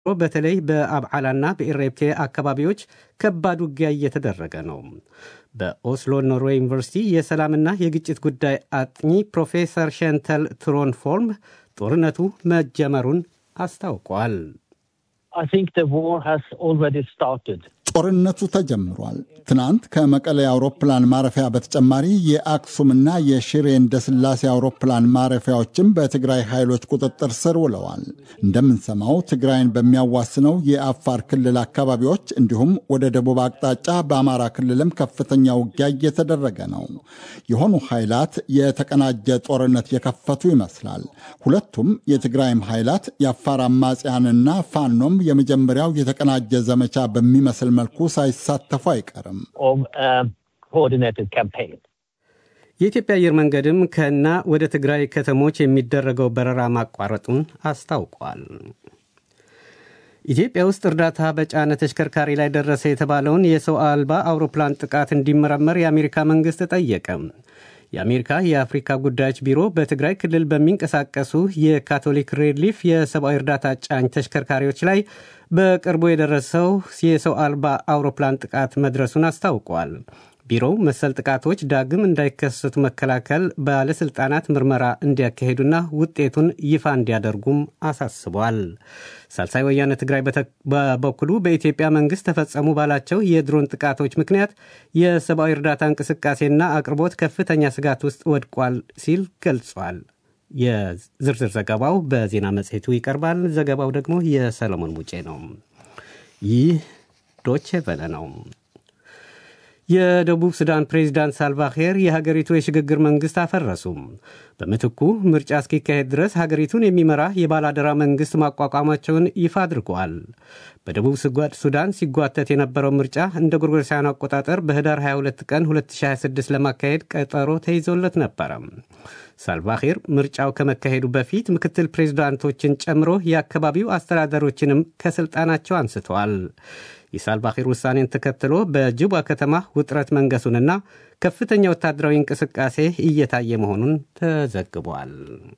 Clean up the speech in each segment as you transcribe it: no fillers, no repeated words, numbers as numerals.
በተለይ በአብዓላና በኢሬፕቴ አካባቢዎች ከባድ ውጊያ እየተደረገ ነው። በኦስሎ ኖርዌይ ዩኒቨርሲቲ የሰላምና የግጭት ጉዳይ አጥኚ ፕሮፌሰር ሸንተል ትሮንፎርም ጦርነቱ መጀመሩን አስታውቋል። ጦርነቱ ተጀምሯል። ትናንት ከመቀሌ አውሮፕላን ማረፊያ በተጨማሪ የአክሱምና የሽሬ እንዳስላሴ አውሮፕላን ማረፊያዎችም በትግራይ ኃይሎች ቁጥጥር ስር ውለዋል። እንደምንሰማው ትግራይን በሚያዋስነው የአፋር ክልል አካባቢዎች እንዲሁም ወደ ደቡብ አቅጣጫ በአማራ ክልልም ከፍተኛ ውጊያ እየተደረገ ነው። የሆኑ ኃይላት የተቀናጀ ጦርነት የከፈቱ ይመስላል። ሁለቱም የትግራይም ኃይላት የአፋር አማጽያንና ፋኖም የመጀመሪያው የተቀናጀ ዘመቻ በሚመስል መልኩ ሳይሳተፉ አይቀርም። የኢትዮጵያ አየር መንገድም ከና ወደ ትግራይ ከተሞች የሚደረገው በረራ ማቋረጡን አስታውቋል። ኢትዮጵያ ውስጥ እርዳታ በጫነ ተሽከርካሪ ላይ ደረሰ የተባለውን የሰው አልባ አውሮፕላን ጥቃት እንዲመረመር የአሜሪካ መንግሥት ጠየቀ። የአሜሪካ የአፍሪካ ጉዳዮች ቢሮ በትግራይ ክልል በሚንቀሳቀሱ የካቶሊክ ሬድሊፍ የሰብአዊ እርዳታ ጫኝ ተሽከርካሪዎች ላይ በቅርቡ የደረሰው የሰው አልባ አውሮፕላን ጥቃት መድረሱን አስታውቋል። ቢሮው መሰል ጥቃቶች ዳግም እንዳይከሰቱ መከላከል ባለሥልጣናት ምርመራ እንዲያካሄዱና ውጤቱን ይፋ እንዲያደርጉም አሳስቧል። ሳልሳይ ወያነ ትግራይ በበኩሉ በኢትዮጵያ መንግሥት ተፈጸሙ ባላቸው የድሮን ጥቃቶች ምክንያት የሰብአዊ እርዳታ እንቅስቃሴና አቅርቦት ከፍተኛ ስጋት ውስጥ ወድቋል ሲል ገልጿል። የዝርዝር ዘገባው በዜና መጽሔቱ ይቀርባል። ዘገባው ደግሞ የሰለሞን ሙጬ ነው። ይህ ዶቼ ቬለ ነው። የደቡብ ሱዳን ፕሬዝዳንት ሳልቫኪር የሀገሪቱ የሽግግር መንግሥት አፈረሱም። በምትኩ ምርጫ እስኪካሄድ ድረስ ሀገሪቱን የሚመራ የባላደራ መንግሥት ማቋቋማቸውን ይፋ አድርገዋል። በደቡብ ሱዳን ሲጓተት የነበረው ምርጫ እንደ ጎርጎሮሳውያኑ አቆጣጠር በህዳር 22 ቀን 2026 ለማካሄድ ቀጠሮ ተይዞለት ነበረ። ሳልቫኪር ምርጫው ከመካሄዱ በፊት ምክትል ፕሬዝዳንቶችን ጨምሮ የአካባቢው አስተዳደሮችንም ከሥልጣናቸው አንስተዋል። የሳልቫኪር ውሳኔን ተከትሎ በጁባ ከተማ ውጥረት መንገሱንና ከፍተኛ ወታደራዊ እንቅስቃሴ እየታየ መሆኑን ተዘግቧል።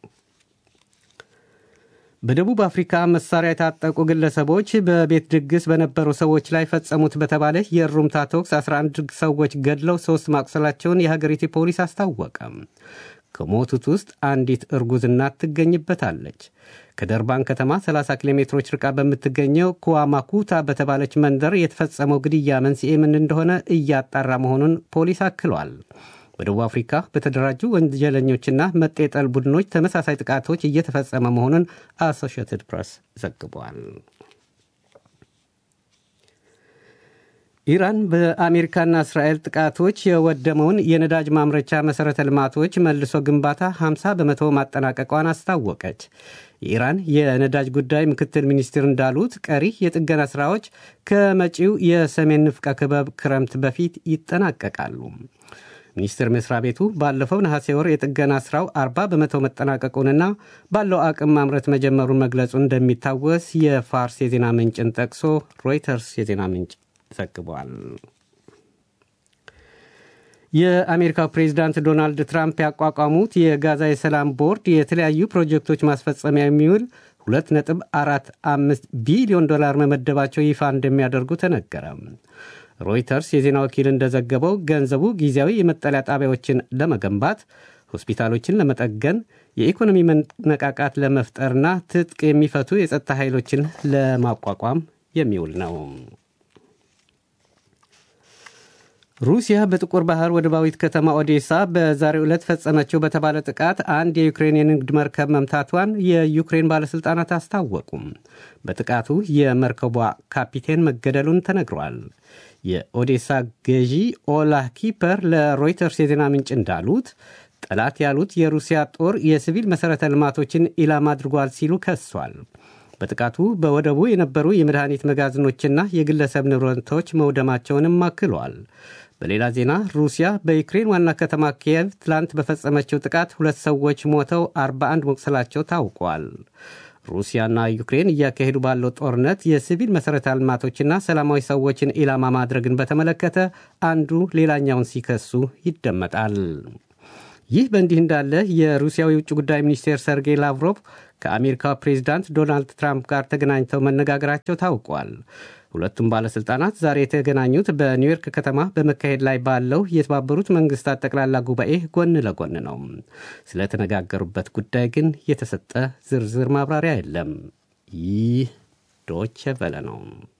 በደቡብ አፍሪካ መሳሪያ የታጠቁ ግለሰቦች በቤት ድግስ በነበሩ ሰዎች ላይ ፈጸሙት በተባለ የእሩምታ ተኩስ 11 ሰዎች ገድለው 3 ማቁሰላቸውን የሀገሪቱ ፖሊስ አስታወቀ። ከሞቱት ውስጥ አንዲት እርጉዝ እናት ትገኝበታለች። ከደርባን ከተማ 30 ኪሎ ሜትሮች ርቃ በምትገኘው ኩዋማኩታ በተባለች መንደር የተፈጸመው ግድያ መንስኤ ምን እንደሆነ እያጣራ መሆኑን ፖሊስ አክሏል። በደቡብ አፍሪካ በተደራጁ ወንጀለኞችና መጤጠል ቡድኖች ተመሳሳይ ጥቃቶች እየተፈጸመ መሆኑን አሶሺየትድ ፕሬስ ዘግቧል። ኢራን በአሜሪካና እስራኤል ጥቃቶች የወደመውን የነዳጅ ማምረቻ መሠረተ ልማቶች መልሶ ግንባታ 50 በመቶ ማጠናቀቋን አስታወቀች። የኢራን የነዳጅ ጉዳይ ምክትል ሚኒስትር እንዳሉት ቀሪ የጥገና ሥራዎች ከመጪው የሰሜን ንፍቀ ክበብ ክረምት በፊት ይጠናቀቃሉ። ሚኒስቴር መስሪያ ቤቱ ባለፈው ነሐሴ ወር የጥገና ሥራው 40 በመቶ መጠናቀቁንና ባለው አቅም ማምረት መጀመሩን መግለጹን እንደሚታወስ የፋርስ የዜና ምንጭን ጠቅሶ ሮይተርስ የዜና ምንጭ ዘግቧል። የአሜሪካው ፕሬዝዳንት ዶናልድ ትራምፕ ያቋቋሙት የጋዛ የሰላም ቦርድ የተለያዩ ፕሮጀክቶች ማስፈጸሚያ የሚውል $2.45 ቢሊዮን መመደባቸው ይፋ እንደሚያደርጉ ተነገረ። ሮይተርስ የዜና ወኪል እንደዘገበው ገንዘቡ ጊዜያዊ የመጠለያ ጣቢያዎችን ለመገንባት፣ ሆስፒታሎችን ለመጠገን፣ የኢኮኖሚ መነቃቃት ለመፍጠርና ትጥቅ የሚፈቱ የጸጥታ ኃይሎችን ለማቋቋም የሚውል ነው። ሩሲያ በጥቁር ባህር ወደባዊት ከተማ ኦዴሳ በዛሬው ዕለት ፈጸመችው በተባለ ጥቃት አንድ የዩክሬን የንግድ መርከብ መምታቷን የዩክሬን ባለሥልጣናት አስታወቁም። በጥቃቱ የመርከቧ ካፒቴን መገደሉን ተነግሯል። የኦዴሳ ገዢ ኦላህ ኪፐር ለሮይተርስ የዜና ምንጭ እንዳሉት ጠላት ያሉት የሩሲያ ጦር የሲቪል መሠረተ ልማቶችን ኢላማ አድርጓል ሲሉ ከሷል። በጥቃቱ በወደቡ የነበሩ የመድኃኒት መጋዘኖችና የግለሰብ ንብረቶች መውደማቸውንም አክሏል። በሌላ ዜና ሩሲያ በዩክሬን ዋና ከተማ ኪየቭ ትላንት በፈጸመችው ጥቃት 2 ሰዎች ሞተው 41 መቁሰላቸው ታውቋል። ሩሲያና ዩክሬን እያካሄዱ ባለው ጦርነት የሲቪል መሠረተ ልማቶችና ሰላማዊ ሰዎችን ኢላማ ማድረግን በተመለከተ አንዱ ሌላኛውን ሲከሱ ይደመጣል። ይህ በእንዲህ እንዳለ የሩሲያው የውጭ ጉዳይ ሚኒስቴር ሰርጌይ ላቭሮቭ ከአሜሪካው ፕሬዝዳንት ዶናልድ ትራምፕ ጋር ተገናኝተው መነጋገራቸው ታውቋል። ሁለቱም ባለሥልጣናት ዛሬ የተገናኙት በኒውዮርክ ከተማ በመካሄድ ላይ ባለው የተባበሩት መንግስታት ጠቅላላ ጉባኤ ጎን ለጎን ነው። ስለተነጋገሩበት ጉዳይ ግን የተሰጠ ዝርዝር ማብራሪያ የለም። ይህ ዶቼ ቬለ ነው።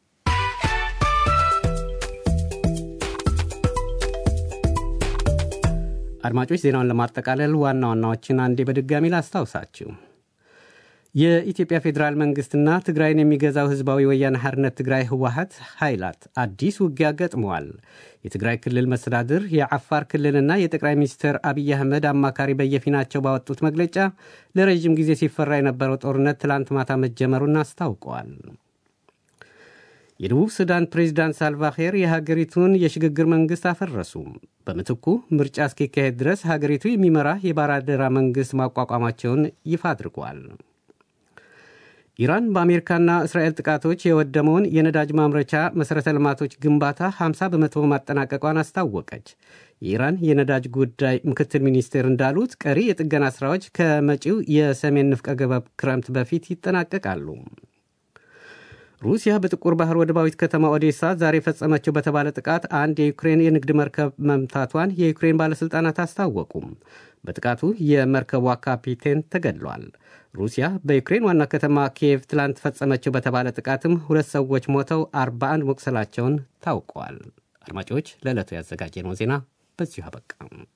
አድማጮች ዜናውን ለማጠቃለል ዋና ዋናዎችን አንዴ በድጋሚ ላስታውሳችሁ። የኢትዮጵያ ፌዴራል መንግስትና ትግራይን የሚገዛው ህዝባዊ ወያነ ሓርነት ትግራይ ህወሓት ኃይላት አዲስ ውጊያ ገጥመዋል። የትግራይ ክልል መስተዳድር፣ የአፋር ክልልና የጠቅላይ ሚኒስትር አብይ አህመድ አማካሪ በየፊናቸው ባወጡት መግለጫ ለረዥም ጊዜ ሲፈራ የነበረው ጦርነት ትላንት ማታ መጀመሩን አስታውቀዋል። የደቡብ ሱዳን ፕሬዝዳንት ሳልቫኪር የሀገሪቱን የሽግግር መንግሥት አፈረሱ። በምትኩ ምርጫ እስኪካሄድ ድረስ ሀገሪቱ የሚመራ የባላደራ መንግሥት ማቋቋማቸውን ይፋ አድርጓል። ኢራን በአሜሪካና እስራኤል ጥቃቶች የወደመውን የነዳጅ ማምረቻ መሠረተ ልማቶች ግንባታ 50 በመቶ ማጠናቀቋን አስታወቀች። የኢራን የነዳጅ ጉዳይ ምክትል ሚኒስቴር እንዳሉት ቀሪ የጥገና ሥራዎች ከመጪው የሰሜን ንፍቀ ክበብ ክረምት በፊት ይጠናቀቃሉ። ሩሲያ በጥቁር ባህር ወደባዊት ከተማ ኦዴሳ ዛሬ ፈጸመችው በተባለ ጥቃት አንድ የዩክሬን የንግድ መርከብ መምታቷን የዩክሬን ባለሥልጣናት አስታወቁም። በጥቃቱ የመርከቧ ካፒቴን ተገድሏል። ሩሲያ በዩክሬን ዋና ከተማ ኪየቭ ትላንት ፈጸመችው በተባለ ጥቃትም 2 ሰዎች ሞተው 41 መቁሰላቸውን ታውቋል። አድማጮች፣ ለዕለቱ ያዘጋጀነው ዜና በዚሁ አበቃ።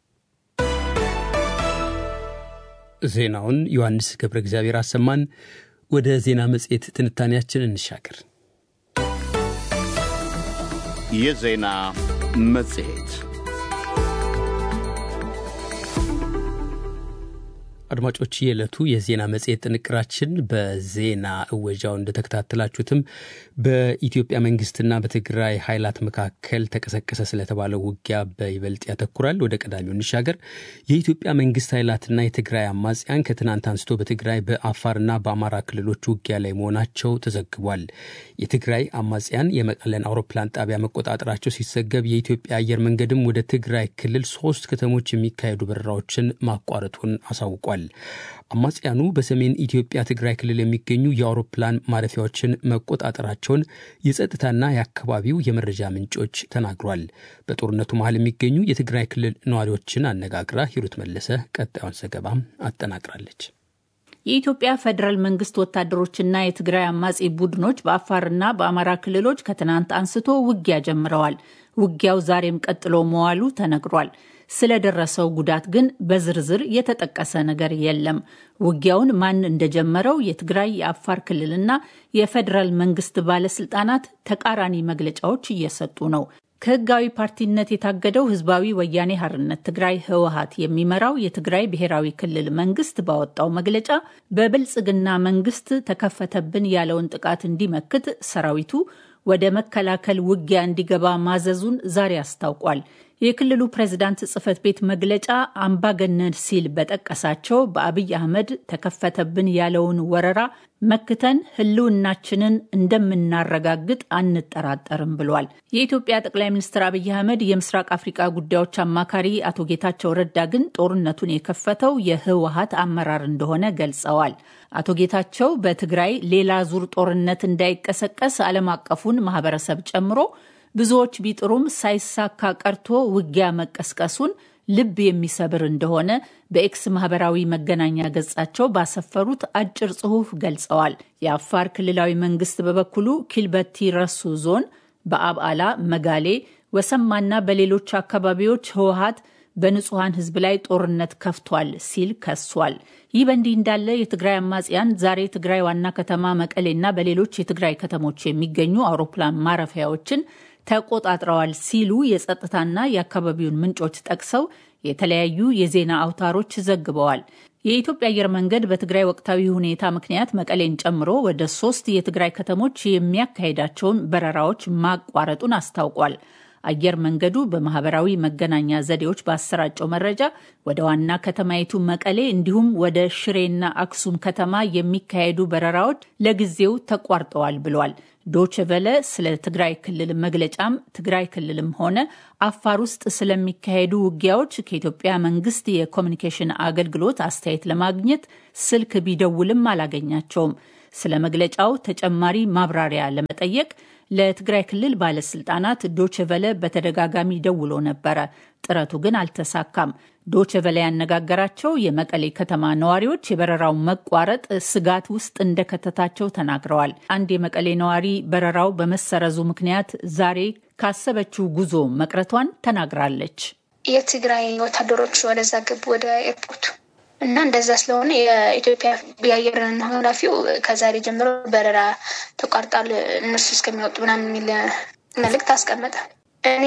ዜናውን ዮሐንስ ገብረ እግዚአብሔር አሰማን። ወደ ዜና መጽሔት ትንታኔያችን እንሻገር። የዜና መጽሔት አድማጮች፣ የዕለቱ የዜና መጽሔት ጥንቅራችን በዜና እወጃው እንደተከታተላችሁትም በኢትዮጵያ መንግስትና በትግራይ ኃይላት መካከል ተቀሰቀሰ ስለተባለው ውጊያ በይበልጥ ያተኩራል። ወደ ቀዳሚው እንሻገር። የኢትዮጵያ መንግስት ኃይላትና የትግራይ አማጽያን ከትናንት አንስቶ በትግራይ በአፋርና በአማራ ክልሎች ውጊያ ላይ መሆናቸው ተዘግቧል። የትግራይ አማጽያን የመቀለን አውሮፕላን ጣቢያ መቆጣጠራቸው ሲዘገብ፣ የኢትዮጵያ አየር መንገድም ወደ ትግራይ ክልል 3 ከተሞች የሚካሄዱ በረራዎችን ማቋረጡን አሳውቋል። አማጽያኑ በሰሜን ኢትዮጵያ ትግራይ ክልል የሚገኙ የአውሮፕላን ማረፊያዎችን መቆጣጠራቸውን የጸጥታና የአካባቢው የመረጃ ምንጮች ተናግሯል። በጦርነቱ መሃል የሚገኙ የትግራይ ክልል ነዋሪዎችን አነጋግራ ሂሩት መለሰ ቀጣዩን ዘገባ አጠናቅራለች። የኢትዮጵያ ፌዴራል መንግስት ወታደሮችና የትግራይ አማጺ ቡድኖች በአፋርና በአማራ ክልሎች ከትናንት አንስቶ ውጊያ ጀምረዋል። ውጊያው ዛሬም ቀጥሎ መዋሉ ተነግሯል። ስለደረሰው ጉዳት ግን በዝርዝር የተጠቀሰ ነገር የለም። ውጊያውን ማን እንደጀመረው የትግራይ፣ የአፋር ክልልና የፌዴራል መንግስት ባለስልጣናት ተቃራኒ መግለጫዎች እየሰጡ ነው። ከህጋዊ ፓርቲነት የታገደው ህዝባዊ ወያኔ ሓርነት ትግራይ ህወሓት የሚመራው የትግራይ ብሔራዊ ክልል መንግስት ባወጣው መግለጫ በብልጽግና መንግስት ተከፈተብን ያለውን ጥቃት እንዲመክት ሰራዊቱ ወደ መከላከል ውጊያ እንዲገባ ማዘዙን ዛሬ አስታውቋል። የክልሉ ፕሬዝዳንት ጽህፈት ቤት መግለጫ አምባገነን ሲል በጠቀሳቸው በአብይ አህመድ ተከፈተብን ያለውን ወረራ መክተን ህልውናችንን እንደምናረጋግጥ አንጠራጠርም ብሏል። የኢትዮጵያ ጠቅላይ ሚኒስትር አብይ አህመድ የምስራቅ አፍሪካ ጉዳዮች አማካሪ አቶ ጌታቸው ረዳ ግን ጦርነቱን የከፈተው የህወሓት አመራር እንደሆነ ገልጸዋል። አቶ ጌታቸው በትግራይ ሌላ ዙር ጦርነት እንዳይቀሰቀስ ዓለም አቀፉን ማህበረሰብ ጨምሮ ብዙዎች ቢጥሩም ሳይሳካ ቀርቶ ውጊያ መቀስቀሱን ልብ የሚሰብር እንደሆነ በኤክስ ማህበራዊ መገናኛ ገጻቸው ባሰፈሩት አጭር ጽሑፍ ገልጸዋል። የአፋር ክልላዊ መንግስት በበኩሉ ኪልበቲ ረሱ ዞን በአብዓላ፣ መጋሌ፣ ወሰማና በሌሎች አካባቢዎች ህወሓት በንጹሐን ህዝብ ላይ ጦርነት ከፍቷል ሲል ከሷል። ይህ በእንዲህ እንዳለ የትግራይ አማጽያን ዛሬ ትግራይ ዋና ከተማ መቀሌና በሌሎች የትግራይ ከተሞች የሚገኙ አውሮፕላን ማረፊያዎችን ተቆጣጥረዋል ሲሉ የጸጥታና የአካባቢውን ምንጮች ጠቅሰው የተለያዩ የዜና አውታሮች ዘግበዋል። የኢትዮጵያ አየር መንገድ በትግራይ ወቅታዊ ሁኔታ ምክንያት መቀሌን ጨምሮ ወደ 3 የትግራይ ከተሞች የሚያካሄዳቸውን በረራዎች ማቋረጡን አስታውቋል። አየር መንገዱ በማህበራዊ መገናኛ ዘዴዎች ባሰራጨው መረጃ ወደ ዋና ከተማይቱ መቀሌ እንዲሁም ወደ ሽሬና አክሱም ከተማ የሚካሄዱ በረራዎች ለጊዜው ተቋርጠዋል ብሏል። ዶቼ ቬለ ስለ ትግራይ ክልል መግለጫም ትግራይ ክልልም ሆነ አፋር ውስጥ ስለሚካሄዱ ውጊያዎች ከኢትዮጵያ መንግስት የኮሚኒኬሽን አገልግሎት አስተያየት ለማግኘት ስልክ ቢደውልም አላገኛቸውም። ስለ መግለጫው ተጨማሪ ማብራሪያ ለመጠየቅ ለትግራይ ክልል ባለስልጣናት ዶቼ ቬለ በተደጋጋሚ ደውሎ ነበረ። ጥረቱ ግን አልተሳካም። ዶቼ ቬለ ያነጋገራቸው የመቀሌ ከተማ ነዋሪዎች የበረራው መቋረጥ ስጋት ውስጥ እንደከተታቸው ተናግረዋል። አንድ የመቀሌ ነዋሪ በረራው በመሰረዙ ምክንያት ዛሬ ካሰበችው ጉዞ መቅረቷን ተናግራለች። የትግራይ ወታደሮች ወደዛ ገቡ ወደ ኤርፖርቱ እና እንደዛ ስለሆነ የኢትዮጵያ የአየር ኃላፊው ከዛሬ ጀምሮ በረራ ተቋርጧል እነሱ እስከሚወጡ ምናምን የሚል መልእክት አስቀመጠ። እኔ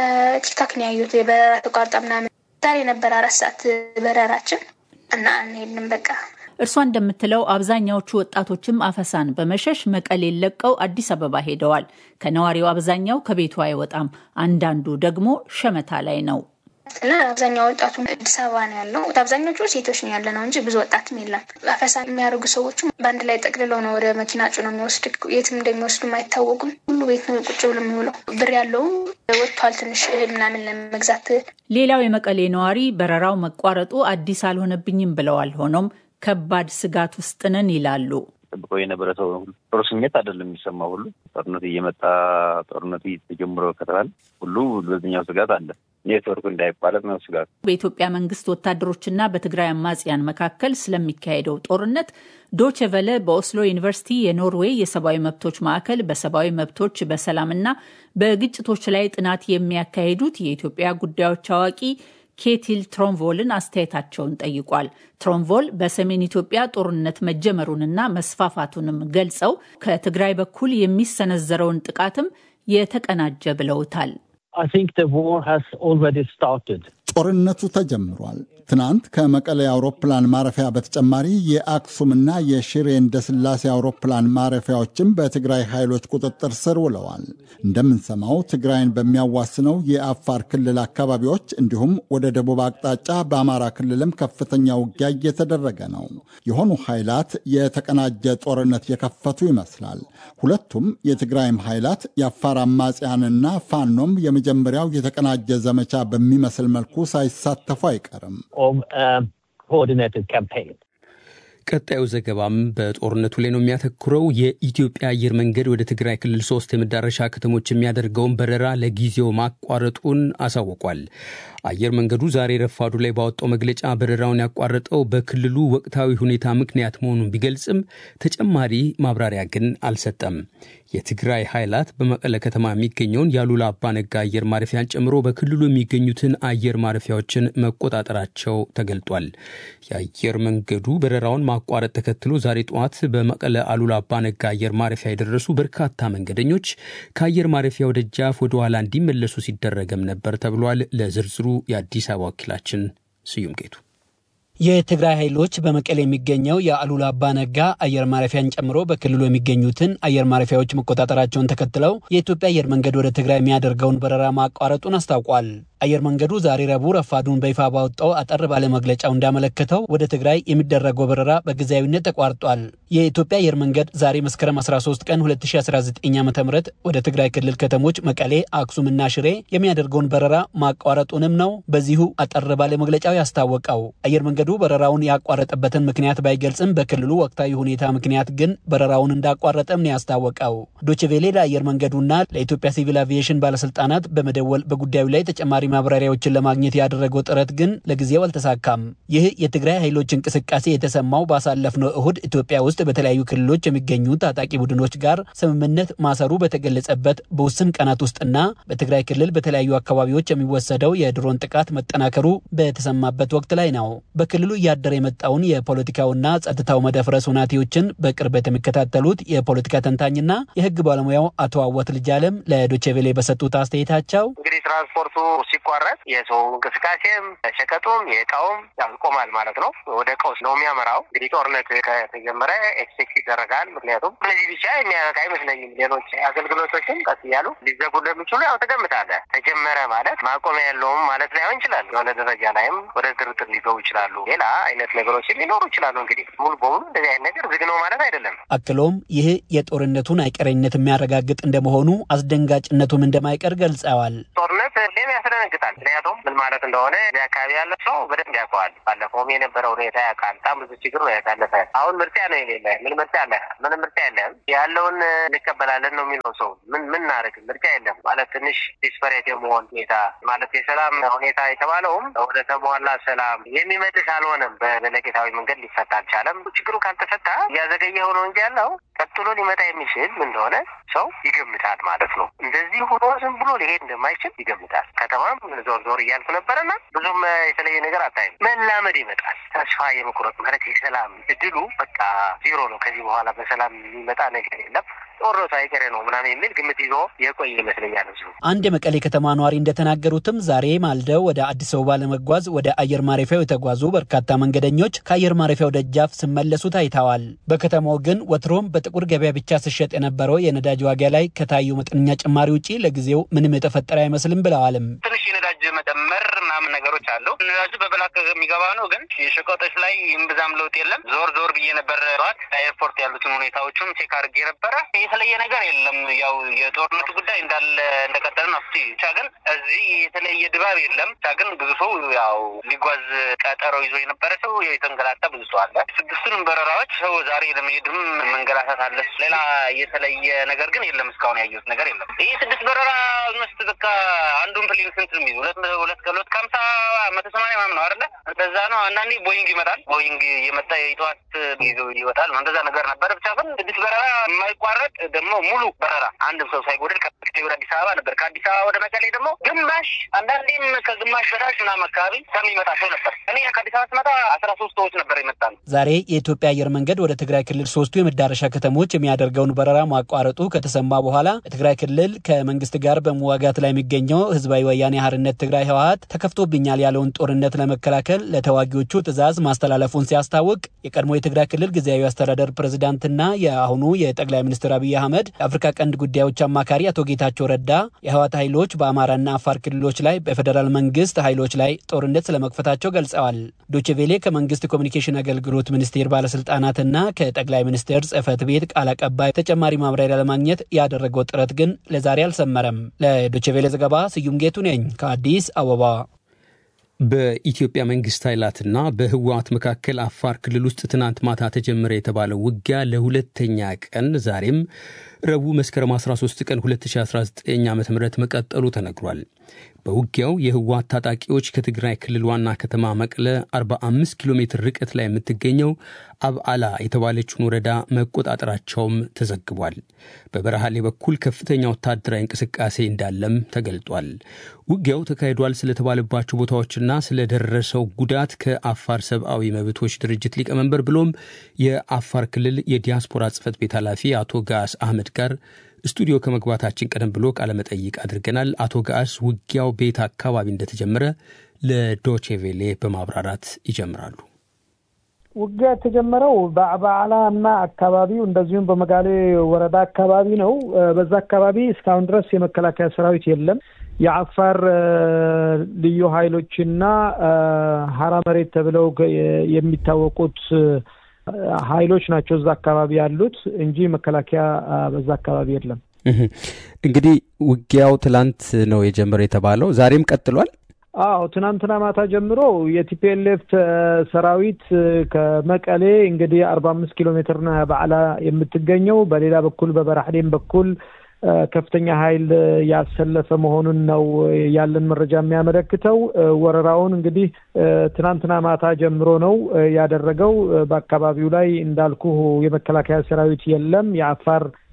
በቲክቶክ ነው ያየሁት የበረራ ተቋርጧ ምናምን። ዛሬ ነበር 4 ሰዓት በረራችን እና እንሄድንም በቃ። እርሷ እንደምትለው አብዛኛዎቹ ወጣቶችም አፈሳን በመሸሽ መቀሌን ለቀው አዲስ አበባ ሄደዋል። ከነዋሪው አብዛኛው ከቤቱ አይወጣም። አንዳንዱ ደግሞ ሸመታ ላይ ነው። እና አብዛኛው ወጣቱ አዲስ አበባ ነው ያለው። አብዛኞቹ ሴቶች ነው ያለ ነው እንጂ ብዙ ወጣትም የለም። አፈሳ የሚያደርጉ ሰዎችም በአንድ ላይ ጠቅልለው ነው ወደ መኪና ጭኖ የሚወስድ። የትም እንደሚወስዱ አይታወቁም። ሁሉ ቤት ነው ቁጭ ብሎ የሚውለው። ብር ያለው ወጥቷል ትንሽ እህል ምናምን ለመግዛት። ሌላው የመቀሌ ነዋሪ በረራው መቋረጡ አዲስ አልሆነብኝም ብለዋል። ሆኖም ከባድ ስጋት ውስጥ ነን ይላሉ። ተብቆ የነበረ ሰው ጥሩ ስሜት አይደለም የሚሰማው። ሁሉ ጦርነቱ እየመጣ ጦርነቱ ተጀምሮ ከተባለ ሁሉ በዚህኛው ስጋት አለ። ኔትወርኩ እንዳይቋረጥ ነው ስጋት። በኢትዮጵያ መንግስት ወታደሮችና በትግራይ አማጽያን መካከል ስለሚካሄደው ጦርነት ዶቼ ቬለ በኦስሎ ዩኒቨርሲቲ የኖርዌይ የሰብአዊ መብቶች ማዕከል በሰብአዊ መብቶች በሰላምና በግጭቶች ላይ ጥናት የሚያካሂዱት የኢትዮጵያ ጉዳዮች አዋቂ ኬቲል ትሮንቮልን አስተያየታቸውን ጠይቋል። ትሮንቮል በሰሜን ኢትዮጵያ ጦርነት መጀመሩንና መስፋፋቱንም ገልጸው ከትግራይ በኩል የሚሰነዘረውን ጥቃትም የተቀናጀ ብለውታል። ጦርነቱ ተጀምሯል። ትናንት ከመቀሌ አውሮፕላን ማረፊያ በተጨማሪ የአክሱምና የሽሬ እንዳስላሴ አውሮፕላን ማረፊያዎችም በትግራይ ኃይሎች ቁጥጥር ስር ውለዋል። እንደምንሰማው ትግራይን በሚያዋስነው የአፋር ክልል አካባቢዎች እንዲሁም ወደ ደቡብ አቅጣጫ በአማራ ክልልም ከፍተኛ ውጊያ እየተደረገ ነው። የሆኑ ኃይላት የተቀናጀ ጦርነት የከፈቱ ይመስላል። ሁለቱም የትግራይም ኃይላት የአፋር አማጽያንና ፋኖም የመጀመሪያው የተቀናጀ ዘመቻ በሚመስል መልኩ ሳይሳተፉ አይቀርም። ቀጣዩ ዘገባም በጦርነቱ ላይ ነው የሚያተኩረው። የኢትዮጵያ አየር መንገድ ወደ ትግራይ ክልል 3 የመዳረሻ ከተሞች የሚያደርገውን በረራ ለጊዜው ማቋረጡን አሳውቋል። አየር መንገዱ ዛሬ ረፋዱ ላይ ባወጣው መግለጫ በረራውን ያቋረጠው በክልሉ ወቅታዊ ሁኔታ ምክንያት መሆኑን ቢገልጽም ተጨማሪ ማብራሪያ ግን አልሰጠም። የትግራይ ኃይላት በመቀለ ከተማ የሚገኘውን የአሉላ አባ ነጋ አየር ማረፊያን ጨምሮ በክልሉ የሚገኙትን አየር ማረፊያዎችን መቆጣጠራቸው ተገልጧል። የአየር መንገዱ በረራውን ማቋረጥ ተከትሎ ዛሬ ጠዋት በመቀለ አሉላ አባ ነጋ አየር ማረፊያ የደረሱ በርካታ መንገደኞች ከአየር ማረፊያው ደጃፍ ወደ ኋላ እንዲመለሱ ሲደረገም ነበር ተብሏል። ለዝርዝሩ የአዲስ አበባ ወኪላችን ስዩም ጌቱ። የትግራይ ኃይሎች በመቀሌ የሚገኘው የአሉላ አባ ነጋ አየር ማረፊያን ጨምሮ በክልሉ የሚገኙትን አየር ማረፊያዎች መቆጣጠራቸውን ተከትለው የኢትዮጵያ አየር መንገድ ወደ ትግራይ የሚያደርገውን በረራ ማቋረጡን አስታውቋል። አየር መንገዱ ዛሬ ረቡዕ ረፋዱን በይፋ ባወጣው አጠር ባለ መግለጫው እንዳመለከተው ወደ ትግራይ የሚደረገው በረራ በጊዜያዊነት ተቋርጧል። የኢትዮጵያ አየር መንገድ ዛሬ መስከረም 13 ቀን 2019 ዓ.ም ወደ ትግራይ ክልል ከተሞች መቀሌ፣ አክሱምና ሽሬ የሚያደርገውን በረራ ማቋረጡንም ነው በዚሁ አጠር ባለ መግለጫው ያስታወቀው። አየር መንገዱ በረራውን ያቋረጠበትን ምክንያት ባይገልጽም በክልሉ ወቅታዊ ሁኔታ ምክንያት ግን በረራውን እንዳቋረጠም ነው ያስታወቀው። ዶቼ ቬለ ለአየር መንገዱና ለኢትዮጵያ ሲቪል አቪዬሽን ባለስልጣናት በመደወል በጉዳዩ ላይ ተጨማሪ ማብራሪያዎችን ለማግኘት ያደረገው ጥረት ግን ለጊዜው አልተሳካም። ይህ የትግራይ ኃይሎች እንቅስቃሴ የተሰማው ባሳለፍነው እሁድ ኢትዮጵያ ውስጥ በተለያዩ ክልሎች የሚገኙ ታጣቂ ቡድኖች ጋር ስምምነት ማሰሩ በተገለጸበት በውስን ቀናት ውስጥና በትግራይ ክልል በተለያዩ አካባቢዎች የሚወሰደው የድሮን ጥቃት መጠናከሩ በተሰማበት ወቅት ላይ ነው። በክልሉ እያደረ የመጣውን የፖለቲካውና ጸጥታው መደፍረስ ሁኔታዎችን በቅርበት የሚከታተሉት የፖለቲካ ተንታኝና የሕግ ባለሙያው አቶ አወት ልጅ አለም ለዶቼ ቬለ በሰጡት አስተያየታቸው እንግዲህ ትራንስፖርቱ ሲቋረጥ የሰው እንቅስቃሴም ሸቀጡም የእቃውም ያቆማል ማለት ነው። ወደ ቀውስ ነው የሚያመራው። እንግዲህ ጦርነት ከተጀመረ ኤክስፔክት ይደረጋል። ምክንያቱም እነዚህ ብቻ የሚያበቃ አይመስለኝም። ሌሎች አገልግሎቶችም ቀስ እያሉ ሊዘጉ እንደሚችሉ ያው ተገምታለህ። ተጀመረ ማለት ማቆሚያ የለውም ማለት ላይሆን ይችላል። የሆነ ደረጃ ላይም ወደ ድርድር ሊገቡ ይችላሉ። ሌላ አይነት ነገሮችም ሊኖሩ ይችላሉ። እንግዲህ ሙሉ በሙሉ እንደዚህ አይነት ነገር ዝግ ነው ማለት አይደለም። አክሎም ይህ የጦርነቱን አይቀሬነት የሚያረጋግጥ እንደመሆኑ አስደንጋጭነቱም እንደማይቀር ገልጸዋል። ጦርነት ሌላ ያስደነግጣል። ምክንያቱም ምን ማለት እንደሆነ አካባቢ ያለ ሰው በደንብ ያውቀዋል። ባለፈውም የነበረው ሁኔታ ያውቃል። በጣም ብዙ ችግር ነው ያሳለፈ። አሁን ምርጫ ነው የሌለ። ምን ምርጫ አለ? ምንም ምርጫ የለም። ያለውን እንቀበላለን ነው የሚለው ሰው። ምን እናደርግ? ምርጫ የለም ማለት ትንሽ ዲስፐሬት የመሆን ሁኔታ ማለት የሰላም ሁኔታ የተባለውም ወደ ተሟላ ሰላም የሚመልስ አልሆነም። በዘለቄታዊ መንገድ ሊፈታ አልቻለም። ችግሩ ካልተፈታ እያዘገየው ነው እንጂ ያለው ቀጥሎ ሊመጣ የሚችል ምን እንደሆነ ሰው ይገምታል ማለት ነው። እንደዚህ ሆኖ ዝም ብሎ ሊሄድ እንደማይችል ይገምታል። ከተማም ዞር እያልኩ ነበርና ብዙም የተለየ ነገር አታይም። መላመድ ይመጣል። ተስፋ የመቁረጥ ማለት የሰላም እድሉ በቃ ዜሮ ነው። ከዚህ በኋላ በሰላም የሚመጣ ነገር የለም። ጦርነቱ አይቀሬ ነው ምናምን የሚል ግምት ይዞ የቆየ ይመስለኛል። አንድ የመቀሌ ከተማ ነዋሪ እንደተናገሩትም ዛሬ ማልደው ወደ አዲስ አበባ ለመጓዝ ወደ አየር ማረፊያው የተጓዙ በርካታ መንገደኞች ከአየር ማረፊያው ደጃፍ ሲመለሱ ታይተዋል። በከተማው ግን ወትሮም በጥቁር ገበያ ብቻ ሲሸጥ የነበረው የነዳጅ ዋጋ ላይ ከታዩ መጠነኛ ጭማሪ ውጪ ለጊዜው ምንም የተፈጠረ አይመስልም ብለዋልም። ትንሽ የነዳጅ መጨመር ምናምን ነገሮች አሉ። ነዳጁ በብላክ የሚገባ ነው፣ ግን የሸቀጦች ላይ እምብዛም ለውጥ የለም። ዞር ብዬ ነበር ጧት ኤርፖርት ያሉትን ሁኔታዎችም ቼክ አድርጌ ነበረ። የተለየ ነገር የለም። ያው የጦርነቱ ጉዳይ እንዳለ እንደቀጠለ ነው። ብቻ ግን እዚህ የተለየ ድባብ የለም። ብቻ ግን ብዙ ሰው ያው ሊጓዝ ቀጠሮ ይዞ የነበረ ሰው የተንገላታ ብዙ ሰው አለ። 6ቱንም በረራዎች ሰው ዛሬ ለመሄድም መንገላታት አለ። ሌላ የተለየ ነገር ግን የለም። እስካሁን ያየሁት ነገር የለም። ይህ 6 በረራ መስት በቃ አንዱን ፕሌን ስንት ነው የሚይዙ 250 180 ምናምን ነው አይደለ? እንደዛ ነው። አንዳንዴ ቦይንግ ይመጣል። ቦይንግ የመጣ የጠዋት ይዞ ይወጣል። እንደዛ ነገር ነበር። ብቻ ግን 6 በረራ የማይቋረጥ ደግሞ ሙሉ በረራ አንድም ሰው ሳይጎድል ከመቀሌ ወደ አዲስ አበባ ነበር። ከአዲስ አበባ ወደ መቀሌ ደግሞ ግማሽ አንዳንዴም ከግማሽ በታች ምናምን አካባቢ ከሚመጣ ሰው ነበር። እኔ ከአዲስ አበባ ስመጣ 13 ሰዎች ነበር የመጣሉ። ዛሬ የኢትዮጵያ አየር መንገድ ወደ ትግራይ ክልል 3ቱ የመዳረሻ ከተሞች የሚያደርገውን በረራ ማቋረጡ ከተሰማ በኋላ በትግራይ ክልል ከመንግስት ጋር በመዋጋት ላይ የሚገኘው ህዝባዊ ወያኔ ሓርነት ትግራይ ህወሓት ተከፍቶብኛል ያለውን ጦርነት ለመከላከል ለተዋጊዎቹ ትዕዛዝ ማስተላለፉን ሲያስታውቅ የቀድሞ የትግራይ ክልል ጊዜያዊ አስተዳደር ፕሬዝዳንትና የአሁኑ የጠቅላይ ሚኒስትር አብይ አህመድ የአፍሪካ ቀንድ ጉዳዮች አማካሪ አቶ ጌታቸው ረዳ የህወሓት ኃይሎች በአማራና አፋር ክልሎች ላይ በፌደራል መንግስት ኃይሎች ላይ ጦርነት ስለመክፈታቸው ገልጸዋል። ዶቼ ቬሌ ከመንግስት ኮሚኒኬሽን አገልግሎት ሚኒስቴር ባለስልጣናትና ከጠቅላይ ሚኒስትር ጽህፈት ቤት ቃል አቀባይ ተጨማሪ ማብራሪያ ለማግኘት ያደረገው ጥረት ግን ለዛሬ አልሰመረም። ለዶቼ ቬሌ ዘገባ ስዩም ጌቱ ነኝ ከአዲስ አበባ። በኢትዮጵያ መንግስት ኃይላትና በህወሓት መካከል አፋር ክልል ውስጥ ትናንት ማታ ተጀመረ የተባለው ውጊያ ለሁለተኛ ቀን ዛሬም ረቡዕ መስከረም 13 ቀን 2019 ዓ.ም መቀጠሉ ተነግሯል። በውጊያው የህወሓት ታጣቂዎች ከትግራይ ክልል ዋና ከተማ መቀለ 45 ኪሎ ሜትር ርቀት ላይ የምትገኘው አብዓላ የተባለችውን ወረዳ መቆጣጠራቸውም ተዘግቧል። በበረሃሌ በኩል ከፍተኛ ወታደራዊ እንቅስቃሴ እንዳለም ተገልጧል። ውጊያው ተካሂዷል ስለተባለባቸው ቦታዎችና ስለደረሰው ጉዳት ከአፋር ሰብአዊ መብቶች ድርጅት ሊቀመንበር ብሎም የአፋር ክልል የዲያስፖራ ጽህፈት ቤት ኃላፊ አቶ ጋስ አህመድ ጋር ስቱዲዮ ከመግባታችን ቀደም ብሎ ቃለ መጠይቅ አድርገናል። አቶ ጋስ ውጊያው ቤት አካባቢ እንደተጀመረ ለዶቼ ቬሌ በማብራራት ይጀምራሉ። ውጊያ የተጀመረው በአብዓላ እና አካባቢው እንደዚሁም በመጋሌ ወረዳ አካባቢ ነው። በዛ አካባቢ እስካሁን ድረስ የመከላከያ ሰራዊት የለም። የአፋር ልዩ ኃይሎችና ሀራ መሬት ተብለው የሚታወቁት ኃይሎች ናቸው እዛ አካባቢ ያሉት እንጂ መከላከያ በዛ አካባቢ የለም። እንግዲህ ውጊያው ትላንት ነው የጀመረው የተባለው ዛሬም ቀጥሏል? አዎ ትናንትና ማታ ጀምሮ የቲፒኤልኤፍ ሰራዊት ከመቀሌ እንግዲህ 45 ኪሎ ሜትር ነው በዓላ የምትገኘው። በሌላ በኩል በበራህዴም በኩል ከፍተኛ ኃይል ያሰለፈ መሆኑን ነው ያለን መረጃ የሚያመለክተው። ወረራውን እንግዲህ ትናንትና ማታ ጀምሮ ነው ያደረገው። በአካባቢው ላይ እንዳልኩ የመከላከያ ሰራዊት የለም። የአፋር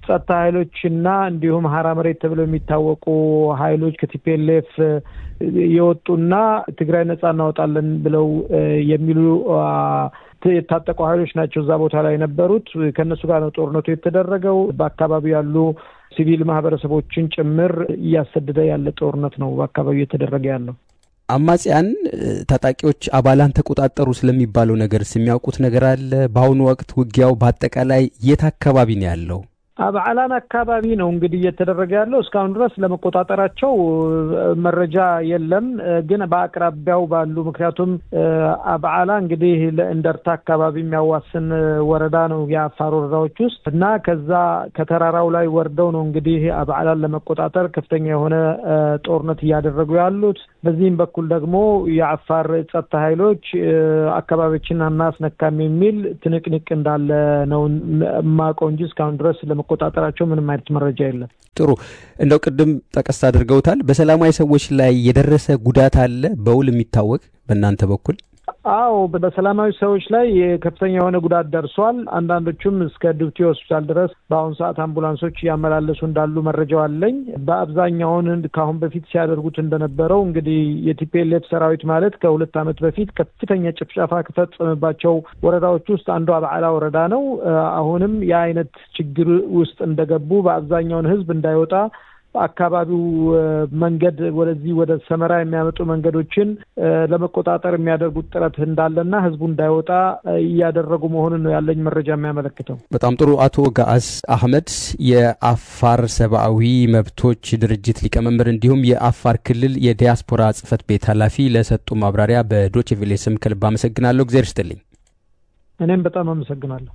ጸጥታ ኃይሎችና እንዲሁም ሀራ መሬት ተብለው የሚታወቁ ኃይሎች ከቲፒኤልኤፍ የወጡና ትግራይ ነጻ እናወጣለን ብለው የሚሉ የታጠቁ ኃይሎች ናቸው እዛ ቦታ ላይ ነበሩት። ከነሱ ጋር ነው ጦርነቱ የተደረገው። በአካባቢው ያሉ ሲቪል ማህበረሰቦችን ጭምር እያሰደደ ያለ ጦርነት ነው በአካባቢው የተደረገ ያለው። አማጺያን ታጣቂዎች አባላን ተቆጣጠሩ ስለሚባለው ነገር የሚያውቁት ነገር አለ? በአሁኑ ወቅት ውጊያው በአጠቃላይ የት አካባቢ ነው ያለው? አብዓላን አካባቢ ነው እንግዲህ እየተደረገ ያለው። እስካሁን ድረስ ለመቆጣጠራቸው መረጃ የለም፣ ግን በአቅራቢያው ባሉ ምክንያቱም አብዓላ እንግዲህ ለእንደርታ አካባቢ የሚያዋስን ወረዳ ነው የአፋር ወረዳዎች ውስጥ እና ከዛ ከተራራው ላይ ወርደው ነው እንግዲህ አብዓላን ለመቆጣጠር ከፍተኛ የሆነ ጦርነት እያደረጉ ያሉት። በዚህም በኩል ደግሞ የአፋር ጸጥታ ኃይሎች አካባቢዎችን አናስነካም የሚል ትንቅንቅ እንዳለ ነው ማቆንጂ እስካሁን ድረስ ለመቆጣጠራቸው ምንም አይነት መረጃ የለም። ጥሩ እንደው ቅድም ጠቀስ አድርገውታል። በሰላማዊ ሰዎች ላይ የደረሰ ጉዳት አለ በውል የሚታወቅ በእናንተ በኩል? አዎ በሰላማዊ ሰዎች ላይ ከፍተኛ የሆነ ጉዳት ደርሷል። አንዳንዶቹም እስከ ዱብቲ ሆስፒታል ድረስ በአሁን ሰዓት አምቡላንሶች ያመላለሱ እንዳሉ መረጃው አለኝ። በአብዛኛውን ካሁን በፊት ሲያደርጉት እንደነበረው እንግዲህ የቲፒኤልኤፍ ሰራዊት ማለት ከሁለት ዓመት በፊት ከፍተኛ ጭፍጨፋ ከፈጸመባቸው ወረዳዎች ውስጥ አንዱ አብዓላ ወረዳ ነው። አሁንም የአይነት ችግር ውስጥ እንደገቡ በአብዛኛውን ህዝብ እንዳይወጣ አካባቢው መንገድ ወደዚህ ወደ ሰመራ የሚያመጡ መንገዶችን ለመቆጣጠር የሚያደርጉት ጥረት እንዳለና ህዝቡ እንዳይወጣ እያደረጉ መሆኑን ነው ያለኝ መረጃ የሚያመለክተው። በጣም ጥሩ። አቶ ጋአስ አህመድ የአፋር ሰብአዊ መብቶች ድርጅት ሊቀመንበር እንዲሁም የአፋር ክልል የዲያስፖራ ጽህፈት ቤት ኃላፊ ለሰጡ ማብራሪያ በዶቼ ቬለ ስም ከልብ አመሰግናለሁ። እግዚአብሔር ይስጥልኝ። እኔም በጣም አመሰግናለሁ።